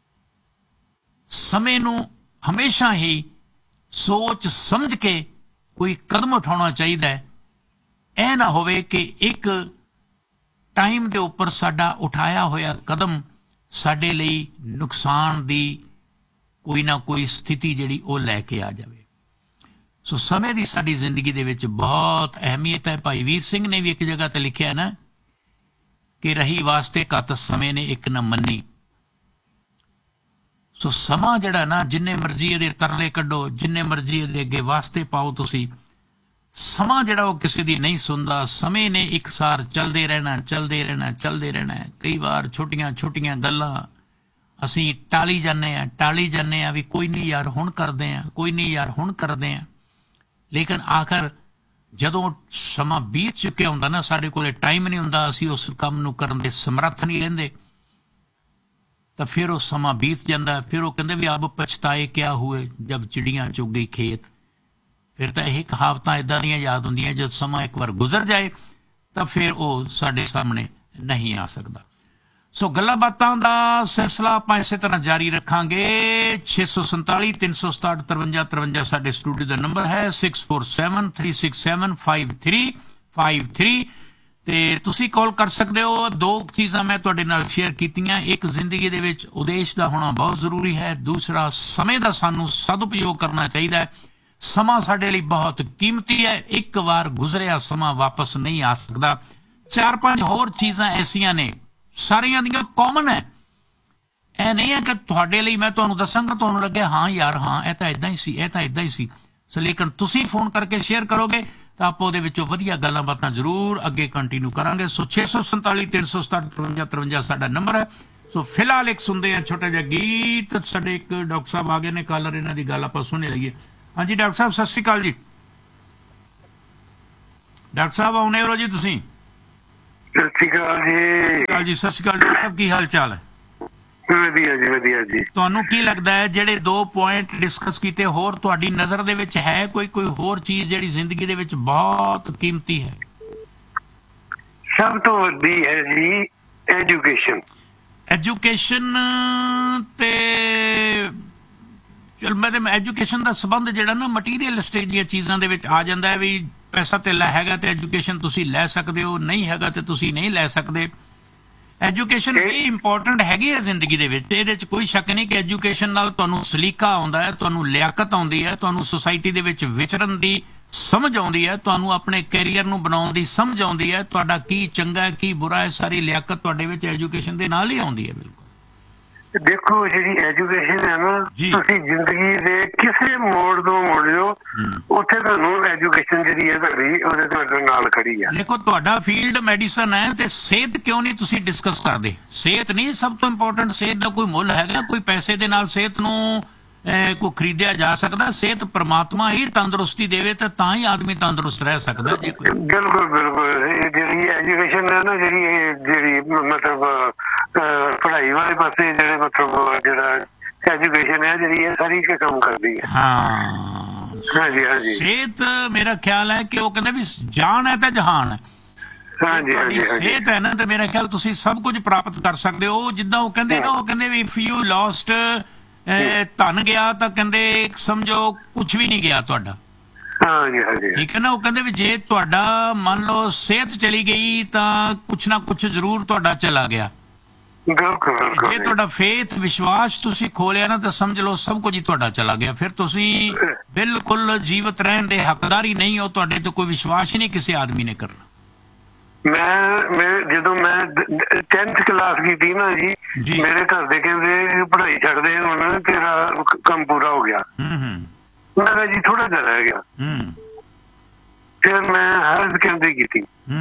A: ਸਮੇਂ ਨੂੰ ਹਮੇਸ਼ਾ ਹੀ ਸੋਚ ਸਮਝ ਕੇ ਕੋਈ ਕਦਮ ਉਠਾਉਣਾ ਚਾਹੀਦਾ ਹੈ। ਇਹ ਨਾ ਹੋਵੇ ਕਿ ਇੱਕ ਟਾਈਮ ਦੇ ਉੱਪਰ ਸਾਡਾ ਉਠਾਇਆ ਹੋਇਆ ਕਦਮ ਸਾਡੇ ਲਈ ਨੁਕਸਾਨ ਦੀ ਕੋਈ ਨਾ ਕੋਈ ਸਥਿਤੀ ਜਿਹੜੀ ਉਹ ਲੈ ਕੇ ਆ ਜਾਵੇ। ਸੋ ਸਮੇਂ ਦੀ ਸਾਡੀ ਜ਼ਿੰਦਗੀ ਦੇ ਵਿੱਚ ਬਹੁਤ ਅਹਿਮੀਅਤ ਹੈ। ਭਾਈ ਵੀਰ ਸਿੰਘ ਨੇ ਵੀ ਇੱਕ ਜਗ੍ਹਾ ਤੇ ਲਿਖਿਆ ਨਾ ਕਿ ਰਹੀ ਵਾਸਤੇ ਘੱਤ ਸਮੇਂ ਨੇ ਇੱਕ ਨਾ ਮੰਨੀ। ਸੋ ਸਮਾਂ ਜਿਹੜਾ ਨਾ, ਜਿੰਨੇ ਮਰਜ਼ੀ ਇਹਦੇ ਤਰਲੇ ਕੱਢੋ, ਜਿੰਨੇ ਮਰਜ਼ੀ ਇਹਦੇ ਅੱਗੇ ਵਾਸਤੇ ਪਾਓ ਤੁਸੀਂ, ਸਮਾਂ ਜਿਹੜਾ ਉਹ ਕਿਸੇ ਦੀ ਨਹੀਂ ਸੁਣਦਾ। ਸਮੇਂ ਨੇ ਇੱਕ ਸਾਰ ਚੱਲਦੇ ਰਹਿਣਾ, ਚੱਲਦੇ ਰਹਿਣਾ, ਚੱਲਦੇ ਰਹਿਣਾ। ਕਈ ਵਾਰ ਛੋਟੀਆਂ ਛੋਟੀਆਂ ਗੱਲਾਂ ਅਸੀਂ ਟਾਲੀ ਜਾਂਦੇ ਹਾਂ, ਟਾਲੀ ਜਾਂਦੇ ਹਾਂ ਵੀ ਕੋਈ ਨਹੀਂ ਯਾਰ ਹੁਣ ਕਰਦੇ ਹਾਂ, ਕੋਈ ਨਹੀਂ ਯਾਰ ਹੁਣ ਕਰਦੇ ਹਾਂ। ਲੇਕਿਨ ਆਖਰ ਜਦੋਂ ਸਮਾਂ ਬੀਤ ਚੁੱਕਿਆ ਹੁੰਦਾ ਨਾ, ਸਾਡੇ ਕੋਲ ਟਾਈਮ ਨਹੀਂ ਹੁੰਦਾ, ਅਸੀਂ ਉਸ ਕੰਮ ਨੂੰ ਕਰਨ ਦੇ ਸਮਰੱਥ ਨਹੀਂ ਰਹਿੰਦੇ, ਤਾਂ ਫਿਰ ਉਹ ਸਮਾਂ ਬੀਤ ਜਾਂਦਾ। ਫਿਰ ਉਹ ਕਹਿੰਦੇ ਵੀ ਅਬ ਪਛਤਾਏ ਕਿਆ ਹੁਏ ਜਬ ਚਿੜੀਆਂ ਚੁਗ ਗਈ ਖੇਤ। ਫਿਰ ਤਾਂ ਇਹ ਕਹਾਵਤਾਂ ਇੱਦਾਂ ਦੀਆਂ ਯਾਦ ਹੁੰਦੀਆਂ, ਜਦ ਸਮਾਂ ਇੱਕ ਵਾਰ ਗੁਜ਼ਰ ਜਾਏ ਤਾਂ ਫਿਰ ਉਹ ਸਾਡੇ ਸਾਹਮਣੇ ਨਹੀਂ ਆ ਸਕਦਾ। ਸੋ ਗੱਲਾਂ ਬਾਤਾਂ ਦਾ ਸਿਲਸਿਲਾ ਆਪਾਂ ਇਸੇ ਤਰ੍ਹਾਂ ਜਾਰੀ ਰੱਖਾਂਗੇ। ਛੇ ਸੌ ਸੰਤਾਲੀ ਤਿੰਨ ਸੌ ਸਤਾਹਠ ਤਰਵੰਜਾ ਤਰਵੰਜਾ ਸਾਡੇ ਸਟੂਡੀਓ ਦਾ ਨੰਬਰ ਹੈ। Six four seven three six seven five three five three ਤੇ ਤੁਸੀਂ ਕਾਲ ਕਰ ਸਕਦੇ ਹੋ। ਦੋ ਚੀਜ਼ਾਂ ਮੈਂ ਤੁਹਾਡੇ ਨਾਲ ਸ਼ੇਅਰ ਕੀਤੀਆਂ, ਇੱਕ ਜ਼ਿੰਦਗੀ ਦੇ ਵਿੱਚ ਉਦੇਸ਼ ਦਾ ਹੋਣਾ ਬਹੁਤ ਜ਼ਰੂਰੀ ਹੈ, ਦੂਸਰਾ ਸਮੇਂ ਦਾ ਸਾਨੂੰ ਸਦਉਪਯੋਗ ਕਰਨਾ ਚਾਹੀਦਾ ਹੈ। ਸਮਾਂ ਸਾਡੇ ਲਈ ਬਹੁਤ ਕੀਮਤੀ ਹੈ, ਇੱਕ ਵਾਰ ਗੁਜ਼ਰਿਆ ਸਮਾਂ ਵਾਪਸ ਨਹੀਂ ਆ ਸਕਦਾ। ਚਾਰ ਪੰਜ ਹੋਰ ਚੀਜ਼ਾਂ ਐਸੀਆਂ ਨੇ, ਸਾਰੀਆਂ ਦੀਆਂ ਕਾਮਨ ਹੈ। ਇਹ ਨਹੀਂ ਹੈ ਕਿ ਤੁਹਾਡੇ ਲਈ ਮੈਂ ਤੁਹਾਨੂੰ ਦੱਸਾਂਗਾ ਤੁਹਾਨੂੰ ਲੱਗੇ ਹਾਂ ਯਾਰ ਹਾਂ ਇਹ ਤਾਂ ਇੱਦਾਂ ਹੀ ਸੀ, ਇਹ ਤਾਂ ਇੱਦਾਂ ਹੀ ਸੀ। ਸੋ ਲੇਕਿਨ ਤੁਸੀਂ ਫੋਨ ਕਰਕੇ ਸ਼ੇਅਰ ਕਰੋਗੇ ਤਾਂ ਆਪਾਂ ਉਹਦੇ ਵਿੱਚੋਂ ਵਧੀਆ ਗੱਲਾਂ ਬਾਤਾਂ ਜ਼ਰੂਰ ਅੱਗੇ ਕੰਟੀਨਿਊ ਕਰਾਂਗੇ। ਸੋ ਛੇ ਸੌ ਸੰਤਾਲੀ ਤਿੰਨ ਸੌ ਸਤਾਹਠ ਤਰਵੰਜਾ ਤਰਵੰਜਾ ਸਾਡਾ ਨੰਬਰ ਹੈ। ਸੋ ਫਿਲਹਾਲ ਇੱਕ ਸੁਣਦੇ ਹਾਂ ਛੋਟਾ ਜਿਹਾ ਗੀਤ। ਸਾਡੇ ਇੱਕ ਡਾਕਟਰ ਸਾਹਿਬ ਆ ਗਏ ਨੇ ਕਾਲਰ, ਇਹਨਾਂ ਦੀ ਗੱਲ ਆਪਾਂ ਸੁਣੇ ਲਈਏ। ਹਾਂਜੀ ਡਾਕਟਰ ਸਾਹਿਬ ਸਤਿ ਸ਼੍ਰੀ ਅਕਾਲ ਜੀ। ਡਾਕਟਰ ਸਾਹਿਬ ਆਉਣੇ ਹੋ ਜੀ ਤੁਸੀਂ?
B: ਸਤਿ ਸ਼੍ਰੀ ਅਕਾਲ ਜੀ।
A: ਜੀ ਸਤਿ ਸ਼੍ਰੀ ਅਕਾਲ ਡਾਕਟਰ ਸਾਹਿਬ, ਕੀ ਹਾਲ ਚਾਲ ਹੈ?
B: ਵਧੀਆ ਜੀ ਵਧੀਆ ਜੀ।
A: ਤੁਹਾਨੂੰ ਕੀ ਲੱਗਦਾ ਹੈ ਜਿਹੜੇ ਦੋ ਪੁਆਇੰਟ ਡਿਸਕਸ ਕੀਤੇ, ਹੋਰ ਤੁਹਾਡੀ ਨਜ਼ਰ ਦੇ ਵਿੱਚ ਹੈ ਕੋਈ ਕੋਈ ਹੋਰ ਚੀਜ਼ ਜਿਹੜੀ ਜ਼ਿੰਦਗੀ ਦੇ ਵਿੱਚ ਬਹੁਤ ਕੀਮਤੀ ਹੈ?
B: ਸਭ ਤੋਂ ਵੱਡੀ ਹੈ ਜੀ ਐਜੂਕੇਸ਼ਨ।
A: ਐਜੂਕੇਸ਼ਨ ਤੇ ਚਲ ਮੈਂ ਐਜੂਕੇਸ਼ਨ ਦਾ ਸੰਬੰਧ ਜਿਹੜਾ ਨਾ ਮਟੀਰੀਅਲਿਸਟਿਕ ਦੀਆਂ ਚੀਜ਼ਾਂ ਦੇ ਵਿੱਚ ਆ ਜਾਂਦਾ ਹੈ ਵੀ ਪੈਸਾ ਧੇਲਾ ਹੈਗਾ ਤੇ ਐਜੂਕੇਸ਼ਨ ਤੁਸੀਂ ਲੈ ਸਕਦੇ ਹੋ, ਨਹੀਂ ਹੈਗਾ ਤੇ ਤੁਸੀਂ ਨਹੀਂ ਲੈ ਸਕਦੇ। ਐਜੂਕੇਸ਼ਨ ਵੀ ਇੰਪੋਰਟੈਂਟ ਹੈਗੀ ਹੈ ਜ਼ਿੰਦਗੀ ਦੇ ਵਿੱਚ, ਇਹਦੇ 'ਚ ਕੋਈ ਸ਼ੱਕ ਨਹੀਂ ਕਿ ਐਜੂਕੇਸ਼ਨ ਨਾਲ ਤੁਹਾਨੂੰ ਸਲੀਕਾ ਆਉਂਦਾ ਹੈ, ਤੁਹਾਨੂੰ ਲਿਆਕਤ ਆਉਂਦੀ ਹੈ, ਤੁਹਾਨੂੰ ਸੁਸਾਇਟੀ ਦੇ ਵਿੱਚ ਵਿਚਰਨ ਦੀ ਸਮਝ ਆਉਂਦੀ ਹੈ, ਤੁਹਾਨੂੰ ਆਪਣੇ ਕੈਰੀਅਰ ਨੂੰ ਬਣਾਉਣ ਦੀ ਸਮਝ ਆਉਂਦੀ ਹੈ, ਤੁਹਾਡਾ ਕੀ ਚੰਗਾ ਹੈ ਕੀ ਬੁਰਾ ਹੈ, ਸਾਰੀ ਲਿਆਕਤ ਤੁਹਾਡੇ ਵਿੱਚ ਐਜੂਕੇਸ਼ਨ ਦੇ ਨਾਲ ਹੀ ਆਉਂਦੀ ਹੈ। ਬਿਲਕੁਲ
B: ਦੇਖੋ ਜਿਹੜੀ ਐਜੂਕੇਸ਼ਨ ਹੈ ਨਾ, ਤੁਸੀਂ ਜ਼ਿੰਦਗੀ ਦੇ ਕਿਸੇ ਮੋੜ ਤੋਂ ਮੁੜ ਜਾਓ, ਉੱਥੇ ਤੁਹਾਨੂੰ ਐਜੂਕੇਸ਼ਨ ਜਿਹੜੀ ਹੈ ਤੁਹਾਡੀ ਉਹਦੇ ਤੁਹਾਡੇ ਨਾਲ ਖੜੀ ਹੈ।
A: ਦੇਖੋ ਤੁਹਾਡਾ ਫੀਲਡ ਮੈਡੀਸਨ ਹੈ ਤੇ ਸਿਹਤ ਕਿਉਂ ਨਹੀਂ ਤੁਸੀਂ ਡਿਸਕਸ ਕਰਦੇ? ਸਿਹਤ ਨਹੀਂ ਸਭ ਤੋਂ ਇੰਪੋਰਟੈਂਟ? ਸਿਹਤ ਦਾ ਕੋਈ ਮੁੱਲ ਹੈਗਾ? ਕੋਈ ਪੈਸੇ ਦੇ ਨਾਲ ਸਿਹਤ ਨੂੰ ਕੋਈ ਖਰੀਦਿਆ ਜਾ ਸਕਦਾ? ਸਿਹਤ ਪ੍ਰਮਾਤਮਾ ਹੀ ਤੰਦਰੁਸਤੀ ਦੇਵੇ ਤਾਂ ਤਾਂ ਹੀ ਆਦਮੀ ਤੰਦਰੁਸਤ ਰਹਿ ਸਕਦਾ। ਜੇ ਕੋਈ
B: ਬਿਲਕੁਲ ਬਿਲਕੁਲ ਜਿਹੜੀ ਐਜੂਕੇਸ਼ਨ ਹੈ ਨਾ, ਜਿਹੜੀ ਜਿਹੜੀ ਮਤਲਬ ਪੜ੍ਹਾਈ ਵਾਲੇ ਪਾਸੇ ਜਿਹੜੇ ਮਤਲਬ ਜਿਹੜਾ ਐਜੂਕੇਸ਼ਨ ਹੈ ਜਿਹੜੀ ਇਹ ਸਾਰੀ ਕੇ ਕੰਮ ਕਰਦੀ ਹੈ।
A: ਹਾਂ
B: ਹਾਂਜੀ ਹਾਂਜੀ।
A: ਸਿਹਤ ਮੇਰਾ ਖਿਆਲ ਹੈ ਕਿ ਉਹ ਕਹਿੰਦੇ ਵੀ ਜਾਨ ਹੈ ਤਾਂ ਜਹਾਨ ਹੈ।
B: ਹਾਂਜੀ ਹਾਂਜੀ।
A: ਸਿਹਤ ਹੈ ਨਾ ਤੇ ਮੇਰਾ ਖਿਆਲ ਤੁਸੀਂ ਸਭ ਕੁਝ ਪ੍ਰਾਪਤ ਕਰ ਸਕਦੇ ਹੋ। ਜਿੱਦਾਂ ਉਹ ਕਹਿੰਦੇ ਨਾ, ਉਹ ਕਹਿੰਦੇ ਵੀ ਇਫ ਯੂ ਲੋਸਟ ਧਨ ਗਿਆ ਤਾਂ ਕਹਿੰਦੇ ਸਮਝੋ ਕੁਝ ਵੀ ਨਹੀਂ ਗਿਆ ਤੁਹਾਡਾ।
B: ਹਾਂਜੀ ਹਾਂਜੀ
A: ਠੀਕ ਹੈ ਨਾ। ਉਹ ਕਹਿੰਦੇ ਵੀ ਜੇ ਤੁਹਾਡਾ ਮੰਨ ਲਓ ਸਿਹਤ ਚਲੀ ਗਈ ਤਾਂ ਕੁਛ ਨਾ ਕੁਛ ਜ਼ਰੂਰ ਤੁਹਾਡਾ ਚਲਾ ਗਿਆ। ਜੇ ਤੁਹਾਡਾ ਫੇਥ ਵਿਸ਼ਵਾਸ ਤੁਸੀਂ ਖੋਲਿਆ ਨਾ ਤਾਂ ਸਮਝ ਲਓ ਸਭ ਕੁਝ ਹੀ ਤੁਹਾਡਾ ਚਲਾ ਗਿਆ। ਫਿਰ ਤੁਸੀਂ ਬਿਲਕੁਲ ਜੀਵਤ ਰਹਿਣ ਦੇ ਹੱਕਦਾਰ ਹੀ ਨਹੀਂ ਹੋ, ਤੁਹਾਡੇ ਤੇ ਕੋਈ ਵਿਸ਼ਵਾਸ ਹੀ ਨਹੀਂ ਕਿਸੇ ਆਦਮੀ ਨੇ ਕਰਨਾ।
B: ਮੈਂ ਮੈਂ ਜਦੋਂ ਮੈਂ ਟੈਂਥ ਕਲਾਸ ਕੀਤੀ ਨਾ ਜੀ, ਮੇਰੇ ਘਰ ਦੇ ਕਹਿੰਦੇ ਪੜ੍ਹਾਈ ਛੱਡ ਦੇ, ਹੁਣ ਤੇਰਾ ਕੰਮ ਪੂਰਾ ਹੋ ਗਿਆ। ਮੈਂ ਕਿਹਾ ਜੀ ਥੋੜਾ ਜਿਹਾ ਰਹਿ ਗਿਆ। ਫਿਰ ਮੈਂ ਹਾਇਰ ਸੈਕੰਡਰੀ ਕੀਤੀ।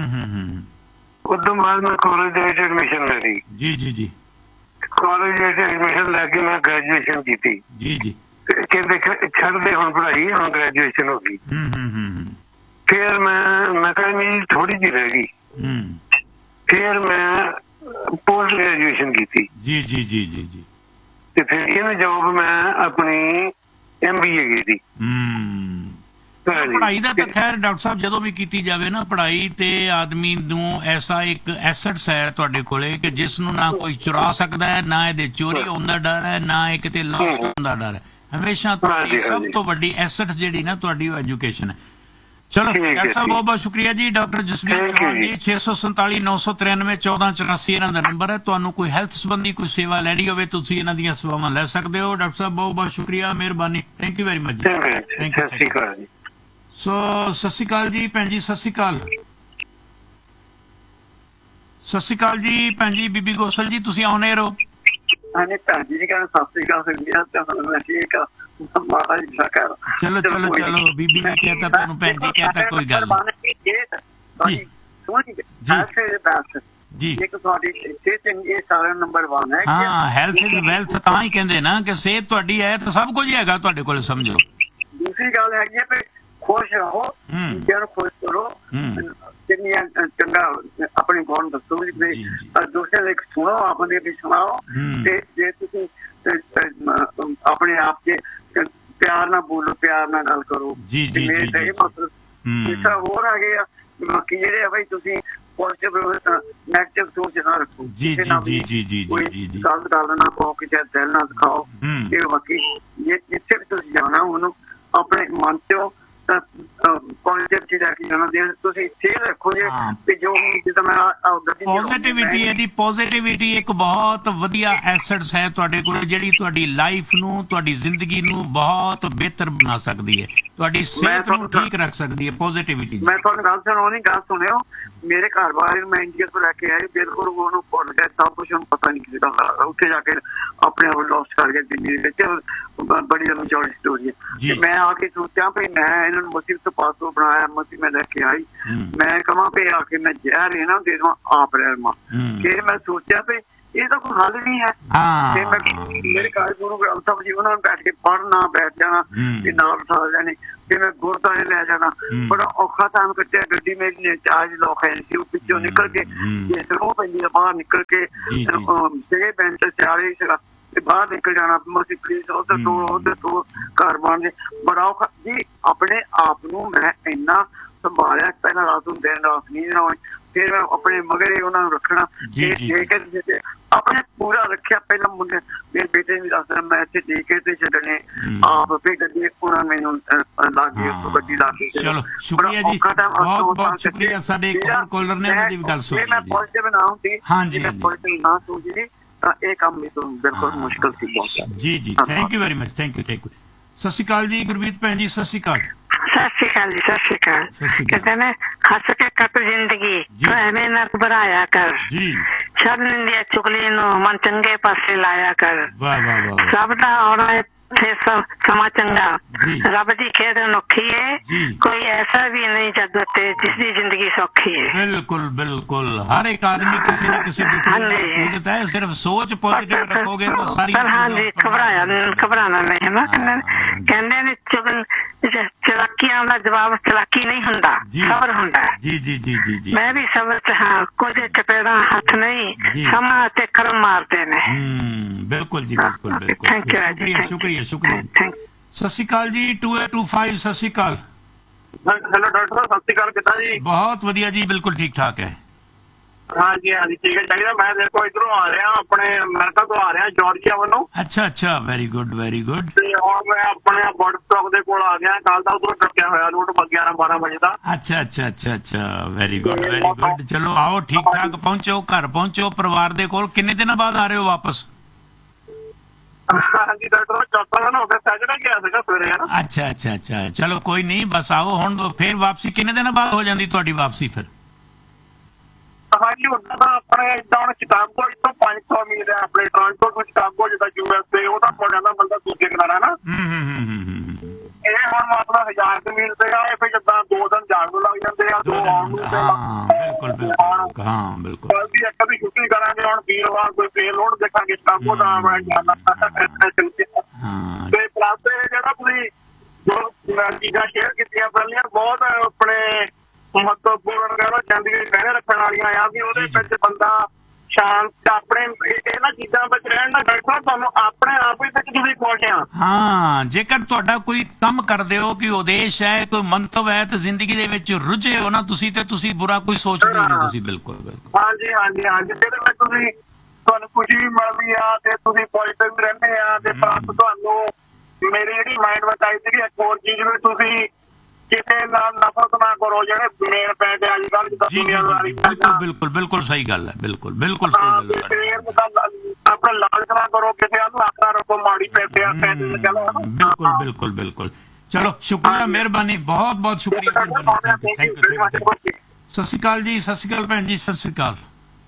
B: ਉਦੋਂ ਬਾਅਦ ਮੈਂ ਕਾਲਜ ਦੇ ਵਿੱਚ ਐਡਮਿਸ਼ਨ ਲੈ ਲਈ।
A: ਜੀ ਜੀ ਜੀ।
B: ਕਾਲਜ ਵਿੱਚ ਐਡਮਿਸ਼ਨ ਲੈ ਕੇ ਮੈਂ ਗ੍ਰੈਜੂਏਸ਼ਨ ਕੀਤੀ। ਜੀ ਜੀ। ਕਹਿੰਦੇ ਛੱਡ ਦੇ ਹੁਣ ਪੜ੍ਹਾਈ, ਹੁਣ ਗ੍ਰੈਜੂਏਸ਼ਨ ਹੋ ਗਈ। फिर मैं मैं कहा जी थोड़ी जी रह गई। फिर मैं पोस्ट ग्रेजुएशन की थी
A: जी जी जी जी जी
B: ਤੇ ਫਿਰ ਇਹਨੇ ਜੋਬ ਮੈਂ ਆਪਣੀ ਐਮ ਬੀ ਏ ਕੀਤੀ।
A: ਪੜ੍ਹਾਈ ਦਾ ਤਾਂ ਖੈਰ ਡਾਕਟਰ ਸਾਹਿਬ ਜਦੋਂ ਵੀ ਕੀਤੀ ਜਾਵੇ ਨਾ, ਪੜ੍ਹਾਈ ਤੇ ਆਦਮੀ ਨੂੰ ਐਸਾ ਇੱਕ ਐਸੈਟਸ ਹੈ ਤੁਹਾਡੇ ਕੋਲੇ ਕਿ ਜਿਸ ਨੂੰ ਨਾ ਕੋਈ ਚੁਰਾ ਸਕਦਾ ਹੈ, ਨਾ ਇਹਦੇ ਚੋਰੀ ਹੋਣ ਦਾ ਡਰ ਹੈ, ਨਾ ਇਹ ਕਿਤੇ ਲਾਸਟ ਹੋਣ ਦਾ ਡਰ ਹੈ। ਹਮੇਸ਼ਾ ਤੁਹਾਡੀ ਸਭ ਤੋਂ ਵੱਡੀ ਐਸੈਟ ਜਿਹੜੀ ਨਾ ਤੁਹਾਡੀ ਉਹ ਐਜੂਕੇਸ਼ਨ ਹੈ। ਚਲੋ ਡਾਕਟਰ ਸਾਹਿਬ ਬਹੁਤ ਬਹੁਤ ਸ਼ੁਕਰੀਆ ਜੀ। ਡਾਕਟਰ ਜਸਵੀਰ ਚੌਹਾਨ ਜੀ, ਛੇ ਸੌ ਸੰਤਾਲੀ ਨੌ ਸੌ ਤਰਾਨਵੇਂ ਚੌਦਾਂ ਚੁਰਾਸੀ ਇਹਨਾਂ ਦਾ ਨੰਬਰ ਹੈ। ਤੁਹਾਨੂੰ ਕੋਈ ਹੈਲਥ ਸੰਬੰਧੀ ਕੋਈ ਸੇਵਾ ਲੈਣੀ ਹੋਵੇ ਤੁਸੀਂ ਇਹਨਾਂ ਦੀਆਂ ਸੇਵਾਵਾਂ ਲੈ ਸਕਦੇ ਹੋ। ਡਾਕਟਰ ਸਾਹਿਬ ਬਹੁਤ ਬਹੁਤ ਸ਼ੁਕਰੀਆ, ਮਿਹਰਬਾਨੀ, ਥੈਂਕ ਯੂ ਵੈਰੀ ਮਚ ਜੀ। ਥੈਂਕ ਯੂ, ਸਤਿ ਸ਼੍ਰੀ ਅਕਾਲ ਜੀ। ਸੋ ਸਤਿ ਸ਼੍ਰੀ ਅਕਾਲ ਜੀ ਭੈਣ ਜੀ, ਸਤਿ ਸ਼੍ਰੀ ਅਕਾਲ। ਸਤਿ ਸ਼੍ਰੀ ਅਕਾਲ ਜੀ ਭੈਣ ਜੀ, ਬੀਬੀ ਗੋਸਲ ਜੀ, ਤੁਸੀਂ ਆਉਣੇ ਰਹੋ।
C: ਹਾਂਜੀ ਭੈਣ ਜੀ ਕਹਿੰਦੇ ਸਤਿ ਸ਼੍ਰੀ ਅਕਾਲ।
A: ਚਲੋ ਚਲੋ ਚਲੋ, ਬੀਬੀ ਨੇ ਕਹਿਤਾ ਤੁਹਾਨੂੰ, ਭੈਣ ਜੀ ਕਹਿਤਾ, ਕੋਈ ਗੱਲ ਨਹੀਂ ਜੀ। ਹਾਂ, ਹੈਲਥ ਇਜ਼ ਵੈਲਥ ਤਾਂ ਹੀ ਕਹਿੰਦੇ ਨਾ ਕਿ ਸਿਹਤ ਤੁਹਾਡੀ ਹੈ ਤਾਂ ਸਭ ਕੁਝ ਹੈਗਾ ਤੁਹਾਡੇ ਕੋਲ, ਸਮਝੋ।
C: ਦੂਸਰੀ ਗੱਲ ਹੈਗੀ ਹੈ ਵੀ ਖੁਸ਼ ਰਹੋ, ਦੂਜਿਆਂ ਨੂੰ ਖੁਸ਼ ਕਰੋ, ਚੰਗੀਆਂ ਚੰਗਾ ਆਪਣੇ ਗੁਣ ਦੱਸੋ, ਦੂਸਰੇ ਦੇ ਸੁਣੋ, ਆਪਣੇ ਵੀ ਸੁਣਾਓ। ਤੇ ਜੇ ਤੁਸੀਂ ਆਪਣੇ ਆਪ ਚ ਪਿਆਰ ਨਾਲ ਬੋਲੋ, ਪਿਆਰ ਨਾਲ ਗੱਲ ਕਰੋ। ਮੇਰੇ ਤਾਂ ਇਹ ਮਤਲਬ ਜਿਸ ਤਰ੍ਹਾਂ ਹੋਰ ਆ ਗਏ ਆ ਬਾਕੀ ਜਿਹੜੇ ਆ ਬਈ ਤੁਸੀਂ ਪੋਜ਼ਿਟਿਵ ਨੈਗੇਟਿਵ ਸੋਚ ਨਾ ਰੱਖੋ।
A: ਜੀ ਜੀ ਜੀ ਜੀ ਜੀ ਜੀ
C: ਗੱਲ ਗੱਲ ਨਾ ਕਹੋ, ਕਿਸੇ ਦਿਲ ਨਾ ਦਿਖਾਓ। ਇਹ ਬਾਕੀ ਜਿੱਥੇ ਵੀ ਤੁਸੀਂ ਜਾਣਾ ਉਹਨੂੰ ਆਪਣੇ ਮਨ ਚੋਂ ਪੋਜ਼ਿਟਿਵ ਚੀਜ਼ ਰੱਖੀ ਜਾਣਾ। ਜੇ ਤੁਸੀਂ ਸੇਧ ਰੱਖੋ ਜੇ ਤੇ ਜੋ ਜਿੱਦਾਂ ਮੈਂ
A: ਪੋਜ਼ਿਟਿਵਿਟੀ, ਇਹਦੀ ਪੋਜ਼ਿਟਿਵਿਟੀ ਇੱਕ ਬਹੁਤ ਵਧੀਆ ਐਸੈਟਸ ਹੈ ਤੁਹਾਡੇ ਕੋਲ, ਜਿਹੜੀ ਤੁਹਾਡੀ ਲਾਈਫ ਨੂੰ, ਤੁਹਾਡੀ ਜ਼ਿੰਦਗੀ ਨੂੰ ਬਹੁਤ ਬਿਹਤਰ ਬਣਾ ਸਕਦੀ ਹੈ, ਤੁਹਾਡੀ ਸਿਹਤ ਨੂੰ ਠੀਕ ਰੱਖ ਸਕਦੀ ਹੈ ਪੋਜ਼ਿਟਿਵਿਟੀ।
C: ਮੈਂ ਤੁਹਾਨੂੰ ਗੱਲ ਸੁਣਾਉਣੀ, ਗੱਲ ਸੁਣਿਓ। ਮੇਰੇ ਘਰ ਬਾਰੇ ਮੈਂ ਇੰਡੀਆ ਤੋਂ ਲੈ ਕੇ ਆਈ, ਬਿਲਕੁਲ ਉਹਨੂੰ ਭੁੱਲ ਗਿਆ ਸਭ ਕੁਛ, ਉਹਨੂੰ ਪਤਾ ਨਹੀਂ ਕਿਸੇ ਦਾ। ਉੱਥੇ ਜਾ ਕੇ ਆਪਣੇ ਆਪ ਲੋਸ ਕਰ ਗਿਆ ਦਿੱਲੀ ਦੇ ਵਿੱਚ, ਬੜੀ ਲੰਬੀ ਚੌੜੀ ਸਟੋਰੀ ਹੈ। ਮੈਂ ਆ ਕੇ ਸੋਚਿਆ ਵੀ ਮੈਂ ਇਹਨਾਂ ਨੂੰ ਮੁਸੀਬਤ ਤੋਂ ਪਾਸੋਂ ਬਣਾਇਆ, ਮਸੀਹ ਮੈਂ ਲੈ ਕੇ ਆਈ। ਮੈਂ ਕਹਾਂ ਵੀ ਆ ਕੇ ਮੈਂ ਜ਼ਹਿਰ ਇਹਨਾਂ ਨੂੰ ਦੇ ਦੇਵਾਂ ਆਪ ਰਹਿ ਲਵਾਂ। ਫਿਰ ਮੈਂ ਸੋਚਿਆ ਵੀ ਇਹ ਤਾਂ ਕੋਈ ਹੱਲ ਨਹੀਂ ਹੈ। ਤੇ ਮੈਂ ਮੇਰੇ ਘਰ ਗੁਰੂ ਗ੍ਰੰਥ ਸਾਹਿਬ ਜੀ ਉਹਨਾਂ ਨੂੰ ਬੈਠ ਕੇ ਪੜ੍ਹਨਾ, ਬੈਠ ਜਾਣਾ ਤੇ ਨਾਲ ਉਠਾ ਲੈਣੇ, ਤੇ ਮੈਂ ਗੁਰਦੁਆਰੇ ਲੈ ਜਾਣਾ। ਬੜਾ ਔਖਾ ਟਾਈਮ ਕੱਟਿਆ। ਗੱਡੀ ਮੇਰੀ ਨੇ ਚਾਰਜ ਲੋਕ ਹੈ ਸੀ, ਉਹ ਪਿੱਛੋਂ ਨਿਕਲ ਕੇ ਜੇ ਸਰੋਂ ਪੈਂਦੀ ਆ ਬਾਹਰ ਨਿਕਲ ਕੇ ਜਿਹੜੇ ਬੈਂਚ ਚਾਰੇ ਸੀਗਾ ਤੇ ਬਾਹਰ ਨਿਕਲ ਜਾਣਾ। ਮਸੀ ਪਲੀਜ਼ ਉਧਰ ਤੋਂ ਉਧਰ ਤੋਂ ਘਰ ਬਣ ਜੇ, ਬੜਾ ਔਖਾ ਜੀ। ਆਪਣੇ ਆਪ ਨੂੰ ਮੈਂ ਇੰਨਾ ਸੰਭਾਲਿਆ, ਪਹਿਲਾਂ ਰਾਤ ਨੂੰ ਦਿਨ ਰਾਤ ਨੀਂਦ ਨਾ ਆਉਣੀ, ਫਿਰ ਮੈਂ ਆਪਣੇ ਮਗਰੇ ਉਹਨਾਂ ਨੂੰ ਰੱਖਣਾ, ਆਪਣੇ ਪੂਰਾ ਰੱਖਿਆ। ਪਹਿਲਾਂ ਮੁੰਡੇ ਮੇਰੇ ਬੇਟੇ ਵੀ ਦੱਸਦਾ, ਮੈਂ ਇੱਥੇ ਦੇ ਕੇ ਤੇ ਛੱਡਣੇ ਆਪ, ਫਿਰ ਗੱਡੀ ਉਹਨਾਂ ਮੈਨੂੰ ਲਾ ਕੇ ਗੱਡੀ ਲਾ ਕੇ।
A: ਚਲੋ ਸ਼ੁਕਰੀਆ ਜੀ, ਬਹੁਤ ਬਹੁਤ ਸ਼ੁਕਰੀਆ। ਸਾਡੇ ਕਾਲਰ ਨੇ ਉਹਨਾਂ ਦੀ ਵੀ ਗੱਲ ਸੁਣੀ।
C: ਮੈਂ ਪੋਜ਼ਿਟਿਵ ਨਾ ਹੁੰਦੀ,
A: ਹਾਂਜੀ
C: ਪੋਜ਼ਿਟਿਵ ਨਾ ਸੋਚਦੀ ਤਾਂ ਇਹ ਕੰਮ ਵੀ ਤੁਹਾਨੂੰ ਬਿਲਕੁਲ ਮੁਸ਼ਕਲ ਸੀ ਬਹੁਤ।
A: ਜੀ ਜੀ, thank you very much, thank you thank you. ਸਤਿ ਸ਼੍ਰੀ ਅਕਾਲ ਜੀ ਗੁਰਮੀਤ ਭੈਣ ਜੀ, ਸਤਿ ਸ਼੍ਰੀ ਅਕਾਲ।
D: ਸਤਿ ਸ਼੍ਰੀ ਅਕਾਲ ਜੀ, ਸਤਿ ਸ਼੍ਰੀ ਅਕਾਲ। ਕਹਿੰਦੇ ਨੇ ਹੱਸ ਕੇ ਕੱਟ ਜ਼ਿੰਦਗੀ, ਐਵੇਂ ਨਾ ਘਬਰਾਇਆ ਕਰ ਜੀ, ਸਭ ਨਿੰਦਿਆ ਚੁਗਲੀ ਨੂੰ ਮਨ ਚੰਗੇ ਪਾਸੇ ਲਾਇਆ ਕਰ।
A: ਵਾਹ ਵਾਹ ਵਾਹ।
D: ਸਭ ਦਾ ਆਉਣਾ ਸਮਾਂ ਚੰਗਾ, ਰੱਬ ਦੀ ਖੇਡ ਅਨੋਖੀ ਹੈ, ਕੋਈ ਐਸਾ ਵੀ ਨਹੀਂ ਜੱਗ ਤੇ ਜਿਸ ਦੀ ਜ਼ਿੰਦਗੀ ਸੌਖੀ ਹੈ।
A: ਬਿਲਕੁਲ ਬਿਲकुल, ਹਰ ਇੱਕ ਆਦਮੀ ਕਿਸੇ ਨਾ ਕਿਸੇ ਦੀ ਹੈ, ਸਿਰਫ ਸੋਚ ਪੋਜ਼ਿਟਿਵ ਰੱਖੋਗੇ ਤਾਂ ਸਾਰੀ।
D: ਹਾਂਜੀ, ਘਬਰਾਇਆ ਘਬਰਾਣਾ ਨਹੀਂ ਹੈ ਨਾ। ਕਹਿੰਦੇ ਨੇ ਚੁਗਲ ਚਲਾਕੀਆਂ ਦਾ ਜਵਾਬ ਚਲਾਕੀ ਨਹੀਂ ਹੁੰਦਾ, ਸਬਰ ਹੁੰਦਾ।
A: ਜੀ ਜੀ ਜੀ ਜੀ ਜੀ, ਮੈਂ
D: ਵੀ ਸਬਰ ਚ ਹਾਂ। ਕੁਝ ਚਪੇੜਾਂ ਹੱਥ ਨਹੀਂ, ਸਮਾਂ ਤੇ ਕਰਮ ਮਾਰਦੇ ਨੇ।
A: ਬਿਲਕੁਲ ਜੀ, ਬਿਲकुल ਬਿਲकुल।
D: ਥੈਂਕ ਯੂ ਜੀ,
A: ਸ਼ੁਕਰੀਆ ਸ਼ੁਕਰੀਆ। ਸਤਿ ਸ਼੍ਰੀ ਅਕਾਲ ਜੀ, ਟੂ ਏਟ ਟੂ ਫਾਈਵ। ਸਤਿ ਸ਼੍ਰੀ ਅਕਾਲ।
C: ਹੈਲੋ ਡਾਕਟਰ ਸਾਹਿਬ, ਸਤਿ ਸ਼੍ਰੀ ਅਕਾਲ, ਕਿੱਦਾਂ ਜੀ?
A: ਬਹੁਤ ਵਧੀਆ ਜੀ, ਬਿਲਕੁਲ ਠੀਕ ਠਾਕ ਹੈ।
C: ਹਾਂਜੀ ਹਾਂਜੀ ਠੀਕ ਹੈ, ਚਾਹੀਦਾ। ਮੈਂ ਦੇਖੋ ਇੱਧਰੋਂ ਆ ਰਿਹਾ, ਆਪਣੇ ਅਮਰੀਕਾ ਤੋਂ ਆ ਰਿਹਾ, ਜਾਰਜੀਆ ਵੱਲੋਂ।
A: ਅੱਛਾ ਅੱਛਾ, ਵੈਰੀ ਗੁੱਡ ਵੈਰੀ ਗੁੱਡ।
C: ਤੇ ਹੁਣ ਮੈਂ ਆਪਣੇ ਬਾਰਡਰ ਸਟਾਕ ਦੇ ਕੋਲ ਆ ਗਿਆ, ਕੱਲ ਦਾ ਉਧਰੋਂ ਟੱਕਿਆ ਹੋਇਆ ਰੂਟ ਗਿਆਰਾਂ ਬਾਰਾਂ ਵਜੇ ਦਾ।
A: ਅੱਛਾ ਅੱਛਾ ਅੱਛਾ ਅੱਛਾ, ਵੈਰੀ ਗੁੱਡ ਵੈਰੀ ਗੁੱਡ। ਚਲੋ ਆਓ, ਠੀਕ ਠਾਕ ਪਹੁੰਚੋ, ਘਰ ਪਹੁੰਚੋ ਪਰਿਵਾਰ ਦੇ ਕੋਲ। ਕਿੰਨੇ ਦਿਨਾਂ ਬਾਅਦ ਆ ਰਹੇ ਹੋ ਵਾਪਸ?
C: ਹਾਂਜੀ ਡਾਕਟਰ, ਚੌਥਾ ਦਿਨ ਹੋ ਗਿਆ, ਸੈਟਰਡੇ ਗਿਆ ਸੀਗਾ ਸਵੇਰੇ।
A: ਅੱਛਾ ਅੱਛਾ ਅੱਛਾ, ਚਲੋ ਕੋਈ ਨਹੀਂ, ਬਸ ਆਓ ਹੁਣ। ਫਿਰ ਵਾਪਸੀ ਕਿੰਨੇ ਦਿਨਾਂ ਬਾਅਦ ਹੋ ਜਾਂਦੀ ਤੁਹਾਡੀ ਵਾਪਸੀ ਫਿਰ?
C: ਹਾਂਜੀ, ਉਦਾਂ ਤਾਂ ਆਪਣੇ ਏਦਾਂ ਹੁਣ ਸ਼ਿਕਾਗੋ ਇੱਥੋਂ ਪੰਜ ਸੌ ਮੀਲ ਹੈ, ਆਪਣੇ ਟੋਰਾਂਟੋ ਤੋਂ ਸ਼ਿਕਾਗੋ ਜਿੱਦਾਂ ਯੂ ਐਸ ਏ, ਉਹਦਾ ਹੋ ਜਾਂਦਾ ਬੰਦਾ ਦੂਜੇ ਕਿਨਾਰਾ ਨਾ। ਇਹ ਹੁਣ ਮਤਲਬ ਹਜ਼ਾਰ ਕੁ ਮੀਲ ਤੇ ਆ, ਫਿਰ ਜਿੱਦਾਂ ਦੋ ਦਿਨ ਜਾਣ ਨੂੰ ਲੱਗ ਜਾਂਦੇ ਆ, ਦੋ ਆਉਣ ਨੂੰ।
A: ਬਿਲਕੁਲ ਬਿਲਕੁਲ, ਹਾਂ ਬਿਲਕੁਲ।
C: ਬਲਕਿ ਇੱਕ ਦੀ ਛੁੱਟੀ ਕਰਾਂਗੇ ਹੁਣ, ਵੀਰਵਾਰ ਕੋਈ ਪੇ ਲੋਡ ਦੇਖਾਂਗੇ ਸ਼ਿਕਾਗੋ ਦਾ। ਤੇ ਪਲੱਸ ਜਿਹੜਾ ਤੁਸੀਂ ਚੀਜ਼ਾਂ ਸ਼ੇਅਰ ਕੀਤੀਆਂ ਪਹਿਲੀਆਂ ਬਹੁਤ ਆਪਣੇ ਮਹੱਤਵਪੂਰਨ ਕਹਿ ਲਓ ਜ਼ਿੰਦਗੀ ਪਹਿਰੇ ਰੱਖਣ ਵਾਲੀਆਂ ਆ ਵੀ ਉਹਦੇ ਵਿੱਚ ਬੰਦਾ ਸ਼ਾਂਤ ਆਪਣੇ ਇਹਨਾਂ ਚੀਜ਼ਾਂ ਵਿੱਚ ਰਹਿਣ ਦਾ ਡਾਕਟਰ ਤੁਹਾਨੂੰ ਆਪਣੇ ਆਪ ਹੀ ਵਿੱਚ ਤੁਸੀਂ ਪਹੁੰਚਿਆ।
A: ਹਾਂ, ਜੇਕਰ ਤੁਹਾਡਾ ਕੋਈ ਕੰਮ ਕਰਦੇ ਹੋ, ਕੋਈ ਉਦੇਸ਼ ਹੈ, ਕੋਈ ਮੰਤਵ ਹੈ ਤੇ ਜ਼ਿੰਦਗੀ ਦੇ ਵਿੱਚ ਰੁੱਝੇ ਹੋ ਨਾ ਤੁਸੀਂ ਤੇ ਤੁਸੀਂ ਬੁਰਾ ਕੋਈ ਸੋਚਦੇ ਨਹੀਂ ਤੁਸੀਂ। ਬਿਲਕੁਲ ਬਿਲਕੁਲ
C: ਹਾਂਜੀ ਹਾਂਜੀ ਹਾਂਜੀ ਜਿਹਦੇ ਵਿੱਚ ਤੁਸੀਂ ਤੁਹਾਨੂੰ ਖੁਸ਼ੀ ਵੀ ਮਿਲਦੀ ਆ ਤੇ ਤੁਸੀਂ ਪੋਜ਼ਿਟਿਵ ਰਹਿੰਦੇ ਆ ਤੇ ਪਲੱਸ ਤੁਹਾਨੂੰ ਮੇਰੀ ਜਿਹੜੀ ਮਾਈਂਡ ਵਿੱਚ ਆਈ ਸੀਗੀ ਇੱਕ ਹੋਰ ਚੀਜ਼ ਵੀ ਤੁਸੀਂ ਕਿਸੇ ਨਾਲ ਨਫ਼ਰਤ ਨਾ ਕਰੋ ਜਿਹੜੇ ਮੇਨ ਪੈਂਦੇ ਅੱਜ ਕੱਲ੍ਹ ਜਿੱਦਾਂ ਦੁਨੀਆਦਾਰੀ।
A: ਬਿਲਕੁਲ ਬਿਲਕੁਲ ਬਿਲਕੁਲ ਸਹੀ ਗੱਲ ਹੈ। ਬਿਲਕੁਲ ਬਿਲਕੁਲ ਸਹੀ ਗੱਲ ਹੈ।
C: ਆਪਣਾ ਲਾਲਚ ਨਾ ਕਰੋ ਕਿਸੇ ਨੂੰ ਆਖਣਾ ਰੱਖੋ ਮਾੜੀ ਪੈਸੇ ਆ ਪੈਸੇ
A: ਬਿਲਕੁਲ ਬਿਲਕੁਲ ਬਿਲਕੁਲ। ਚਲੋ ਸ਼ੁਕਰੀਆ, ਮਿਹਰਬਾਨੀ, ਬਹੁਤ ਬਹੁਤ ਸ਼ੁਕਰੀਆ। Thank you. ਸਤਿ ਸ਼੍ਰੀ ਅਕਾਲ ਜੀ। ਸਤਿ ਸ਼੍ਰੀ ਅਕਾਲ ਭੈਣ ਜੀ। ਸਤਿ ਸ਼੍ਰੀ ਅਕਾਲ।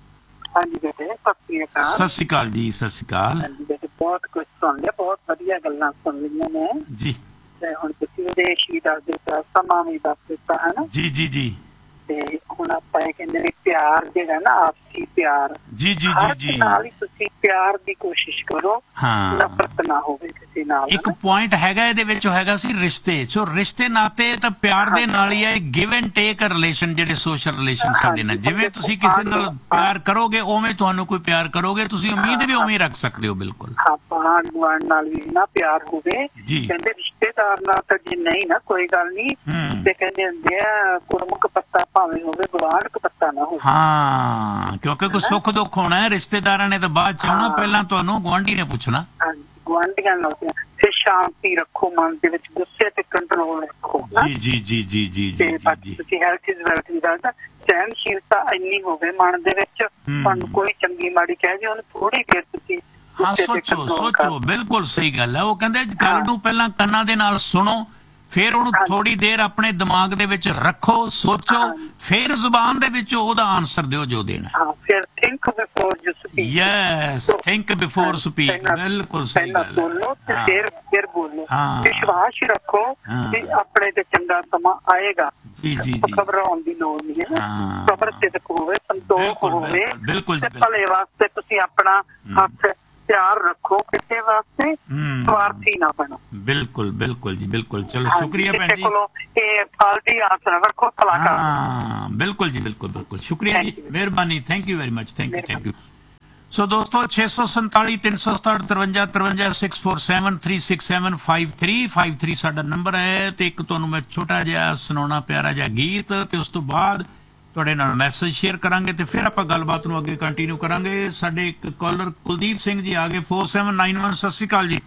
C: ਹਾਂਜੀ ਬੇਟੇ ਸਤਿ ਸ਼੍ਰੀ ਅਕਾਲ।
A: ਸਤਿ ਸ਼੍ਰੀ ਅਕਾਲ ਜੀ। ਸਤਿ ਸ਼੍ਰੀ ਅਕਾਲ।
C: ਹਾਂਜੀ ਬੇਟੇ ਬਹੁਤ ਕੁਝ ਸੁਣ ਲਿਆ, ਬਹੁਤ ਵਧੀਆ ਗੱਲਾਂ ਸੁਣ ਲਈਆਂ ਨੇ
A: ਜੀ।
C: ਤੇ ਹੁਣ ਤੁਸੀਂ ਵਿਦੇਸ਼ ਵੀ ਦੱਸ ਦਿੱਤਾ, ਸਮਾਂ ਵੀ ਦੱਸ ਦਿੱਤਾ ਹੈ ਨਾ।
A: ਜੀ ਜੀ ਜੀ।
C: ਤੇ ਹੁਣ ਆਪਾਂ ਇਹ ਕਹਿੰਦੇ ਵੀ ਪਿਆਰ ਜਿਹੜਾ ਨਾ ਆਪਸੀ ਪਿਆਰ
A: ਜੀ ਜੀ ਜੀ ਜੀ
C: ਨਾਲ ਹੀ ਤੁਸੀਂ ਪਿਆਰ ਦੀ ਕੋਸ਼ਿਸ਼ ਕਰੋ।
A: ਹਾਂ,
C: ਨਫ਼ਰਤ ਨਾ ਹੋਵੇ ਕਿਸੇ ਨਾਲ।
A: ਇੱਕ ਪੁਆਇੰਟ ਹੈਗਾ ਇਹਦੇ ਵਿੱਚ ਹੈਗਾ ਸੀ ਰਿਸ਼ਤੇ। ਸੋ ਰਿਸ਼ਤੇ ਨਾਤੇ ਤਾਂ ਪਿਆਰ ਦੇ ਨਾਲ ਹੀ ਹੈ, ਗਿਵ ਐਂਡ ਟੇਕ ਰਿਲੇਸ਼ਨ ਜਿਹੜੇ ਸੋਸ਼ਲ ਰਿਲੇਸ਼ਨ ਸਾਡੇ ਨਾਲ। ਜਿਵੇਂ ਤੁਸੀਂ ਕਿਸੇ ਨਾਲ ਪਿਆਰ ਕਰੋਗੇ ਉਵੇਂ ਤੁਹਾਨੂੰ ਕੋਈ ਪਿਆਰ ਕਰੋਗੇ, ਤੁਸੀਂ ਉਮੀਦ ਵੀ ਉਵੇਂ ਰੱਖ ਸਕਦੇ ਹੋ। ਬਿਲਕੁਲ
C: ਆਪਾਂ ਗੁਆਂਢ ਨਾਲ ਵੀ ਨਾ ਪਿਆਰ ਹੋਵੇ। ਕਹਿੰਦੇ ਰਿਸ਼ਤੇਦਾਰ ਨਾਲ ਤਾਂ ਜੇ ਨਹੀਂ ਨਾ ਕੋਈ ਗੱਲ ਨਹੀਂ, ਤੇ ਕਹਿੰਦੇ ਹੁੰਦੇ ਆ ਕੁੜਮਕ ਪੱਤਾ ਭਾਵੇਂ ਹੋਵੇ ਗੁਆਂਢ ਕ ਪੱਤਾ ਨਾ ਹੋਵੇ।
A: ਹਾਂ, ਕਿਉਂਕਿ ਕੋਈ ਸੁੱਖ ਦੁੱਖ ਹੋਣਾ ਹੈ, ਰਿਸ਼ਤੇਦਾਰਾਂ ਨੇ ਤਾਂ ਬਾਅਦ ਚ ਆਉਣਾ, ਪਹਿਲਾਂ ਤੁਹਾਨੂੰ ਗੁਆਂਢੀ ਨੇ ਪੁੱਛਣਾ।
C: ਗੁਆਂਢੀਆਂ ਨਾਲ ਫਿਰ ਸ਼ਾਂਤੀ ਰੱਖੋ, ਮਨ ਦੇ ਵਿੱਚ ਗੁੱਸੇ ਤੇ ਕੰਟਰੋਲ ਰੱਖੋ।
A: ਜੀ ਜੀ ਜੀ ਜੀ ਜੀ ਜੀ ਜੀ।
C: ਤੁਸੀਂ ਹੈਲਥ ਇਜ਼ ਵੈਲਥ ਦੀ ਗੱਲ, ਸਹਿਨਸ਼ੀਲਤਾ ਇੰਨੀ ਹੋਵੇ ਮਨ ਦੇ ਵਿੱਚ, ਤੁਹਾਨੂੰ ਕੋਈ ਚੰਗੀ ਮਾੜੀ ਕਹਿ ਜੇ ਉਹਨੂੰ ਥੋੜੀ ਦੇਰ ਤੁਸੀਂ
A: ਹਾਂ ਸੋਚੋ ਸੋਚੋ। ਬਿਲਕੁਲ ਸਹੀ ਗੱਲ ਹੈ। ਉਹ ਕਹਿੰਦੇ ਗੱਲ ਨੂੰ ਪਹਿਲਾਂ ਕੰਨਾਂ ਦੇ ਨਾਲ ਸੁਣੋ, ਫਿਰ ਉਹਨੂੰ ਥੋੜੀ ਦੇਰ ਆਪਣੇ ਦਿਮਾਗ ਦੇ ਵਿੱਚ ਰੱਖੋ, ਸੋਚੋ, ਫਿਰ ਜ਼ੁਬਾਨ ਦੇ ਵਿੱਚ ਉਹਦਾ ਆਨਸਰ ਦਿਓ ਜੋ ਦੇਣਾ।
C: ਹਾਂ, ਫਿਰ think before you speak.
A: Yes, think before speak. ਬਿਲਕੁਲ ਸਹੀ ਗੱਲ ਹੈ।
C: ਬੋਲੋ ਤੇ ਫਿਰ ਫਿਰ ਬੋਲੋ। ਵਿਸ਼ਵਾਸ ਰੱਖੋ ਕਿ ਆਪਣੇ ਤੇ ਚੰਗਾ ਸਮਾਂ ਆਏਗਾ।
A: ਜੀ ਜੀ ਜੀ।
C: ਘਬਰਾਉਣ ਦੀ ਲੋੜ ਨਹੀਂ ਹੈ। ਸਬਰ ਸਿਦਕ ਹੋਵੇ, ਸੰਤੋਖ ਹੋਵੇ।
A: ਬਿਲਕੁਲ
C: ਤੇ ਭਲੇ ਵਾਸਤੇ ਤੁਸੀਂ ਆਪਣਾ ਹੱਥ ਤਿਆਰ ਰੱਖੋ, ਕਿਸੇ ਵਾਸਤੇ ਸਵਾਰਥੀ ਨਾ ਬਣੋ।
A: ਬਿਲਕੁਲ ਬਿਲकुल ਜੀ ਬਿਲकुल। ਚਲੋ ਸ਼ੁਕਰੀਆ ਭੈਣ ਜੀ।
C: ਇਹ ਫਾਲਤੀ ਆਸ ਨਾ ਰੱਖੋ, ਕਲਾਕਾਰ।
A: ਹਾਂ ਬਿਲकुल ਜੀ ਬਿਲकुल ਬਿਲकुल। ਸ਼ੁਕਰੀਆ ਜੀ, ਮਿਹਰਬਾਨੀ। Thank you very much. Thank you thank you. ਸੋ ਦੋਸਤੋ ਛੇ ਸੌ ਸੰਤਾਲੀ ਤਿੰਨ ਸੌ ਸਤਾਹਠ ਤਰਵੰਜਾ ਤਰਵੰਜਾ six four seven three six seven five three five three ਸਾਡਾ ਨੰਬਰ ਹੈ। ਤੇ ਇੱਕ ਤੁਹਾਨੂੰ ਮੈਂ ਛੋਟਾ ਜਿਹਾ ਸੁਣਾਉਣਾ ਪਿਆਰਾ ਜਿਹਾ ਗੀਤ, ਤੇ ਉਸ ਤੋਂ ਬਾਅਦ ਤੁਹਾਡੇ ਨਾਲ ਮੈਸੇਜ ਸ਼ੇਅਰ ਕਰਾਂਗੇ ਤੇ ਫਿਰ ਆਪਾਂ ਗੱਲਬਾਤ ਨੂੰ ਅੱਗੇ ਕੰਟੀਨਿਊ ਕਰਾਂਗੇ। ਸਾਡੇ ਇੱਕ ਕਾਲਰ ਕੁਲਦੀਪ ਸਿੰਘ ਜੀ ਆ ਗਏ ਫੋਰ ਸੈਵਨ ਨਾਈਨ ਵਨ। ਸਤਿ ਸ਼੍ਰੀ ਅਕਾਲ ਜੀ।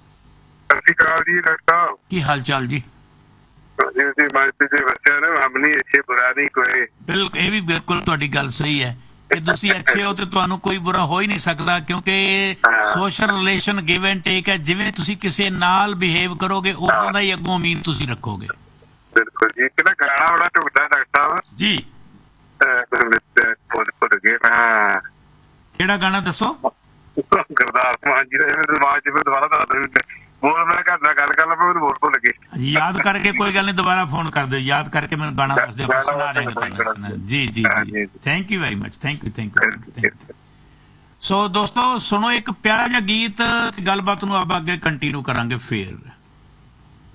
B: ਸਤਿ ਸ਼੍ਰੀ ਅਕਾਲ ਜੀ ਡਾਕਟਰ ਸਾਹਿਬ।
A: ਕੀ ਹਾਲ ਚਾਲ ਜੀ? ਬਿਲਕੁਲ, ਇਹ ਵੀ ਬਿਲਕੁਲ ਤੁਹਾਡੀ ਗੱਲ ਸਹੀ ਹੈ ਕਿ ਤੁਸੀਂ ਅੱਛੇ ਹੋ ਤੇ ਤੁਹਾਨੂੰ ਕੋਈ ਬੁਰਾ ਹੋ ਹੀ ਨਹੀਂ ਸਕਦਾ, ਕਿਉਂਕਿ social relation give and take ਹੈ। ਜਿਵੇਂ ਤੁਸੀਂ ਕਿਸੇ ਨਾਲ ਬਿਹੇਵ ਕਰੋਗੇ ਉਦੋਂ ਦਾ ਹੀ ਅੱਗੋਂ ਉਮੀਦ ਤੁਸੀਂ ਰੱਖੋਗੇ।
B: ਬਿਲਕੁਲ ਜੀ। ਕਿਹੜਾ ਗਾਣਾ ਬੜਾ ਢੁਕਦਾ ਡਾਕਟਰ ਸਾਹਿਬ
A: ਜੀ? ਕਿਹੜਾ ਗਾਣਾ ਦੱਸੋ?
B: ਗੁਰਦਾਸ ਮਾਨ ਜੀ ਦਾ ਦਿਮਾਗ ਚ ਦੁਬਾਰਾ ਦੱਸ ਬੋਲ, ਮੈਂ ਘਰ ਨਾਲ ਗੱਲ ਕਰ ਲਾ, ਮੈਨੂੰ ਬੋਲ ਭੁੱਲ ਗਏ।
A: ਯਾਦ ਕਰਕੇ ਕੋਈ ਗੱਲ ਨਹੀਂ, ਦੁਬਾਰਾ ਫੋਨ ਕਰ ਦਿਓ, ਯਾਦ ਕਰਕੇ ਮੈਨੂੰ ਗਾਣਾ ਦੱਸ ਦਿਓ, ਸੁਣਾ ਦੇਂਗੇ ਤੁਹਾਨੂੰ। ਜੀ ਜੀ ਜੀ। Thank you very much. Thank you thank you thank you. ਸੋ ਦੋਸਤੋ ਸੁਣੋ ਇੱਕ ਪਿਆਰਾ ਜਿਹਾ ਗੀਤ, ਗੱਲਬਾਤ ਨੂੰ ਆਪਾਂ ਅੱਗੇ ਕੰਟੀਨਿਊ ਕਰਾਂਗੇ ਫੇਰ।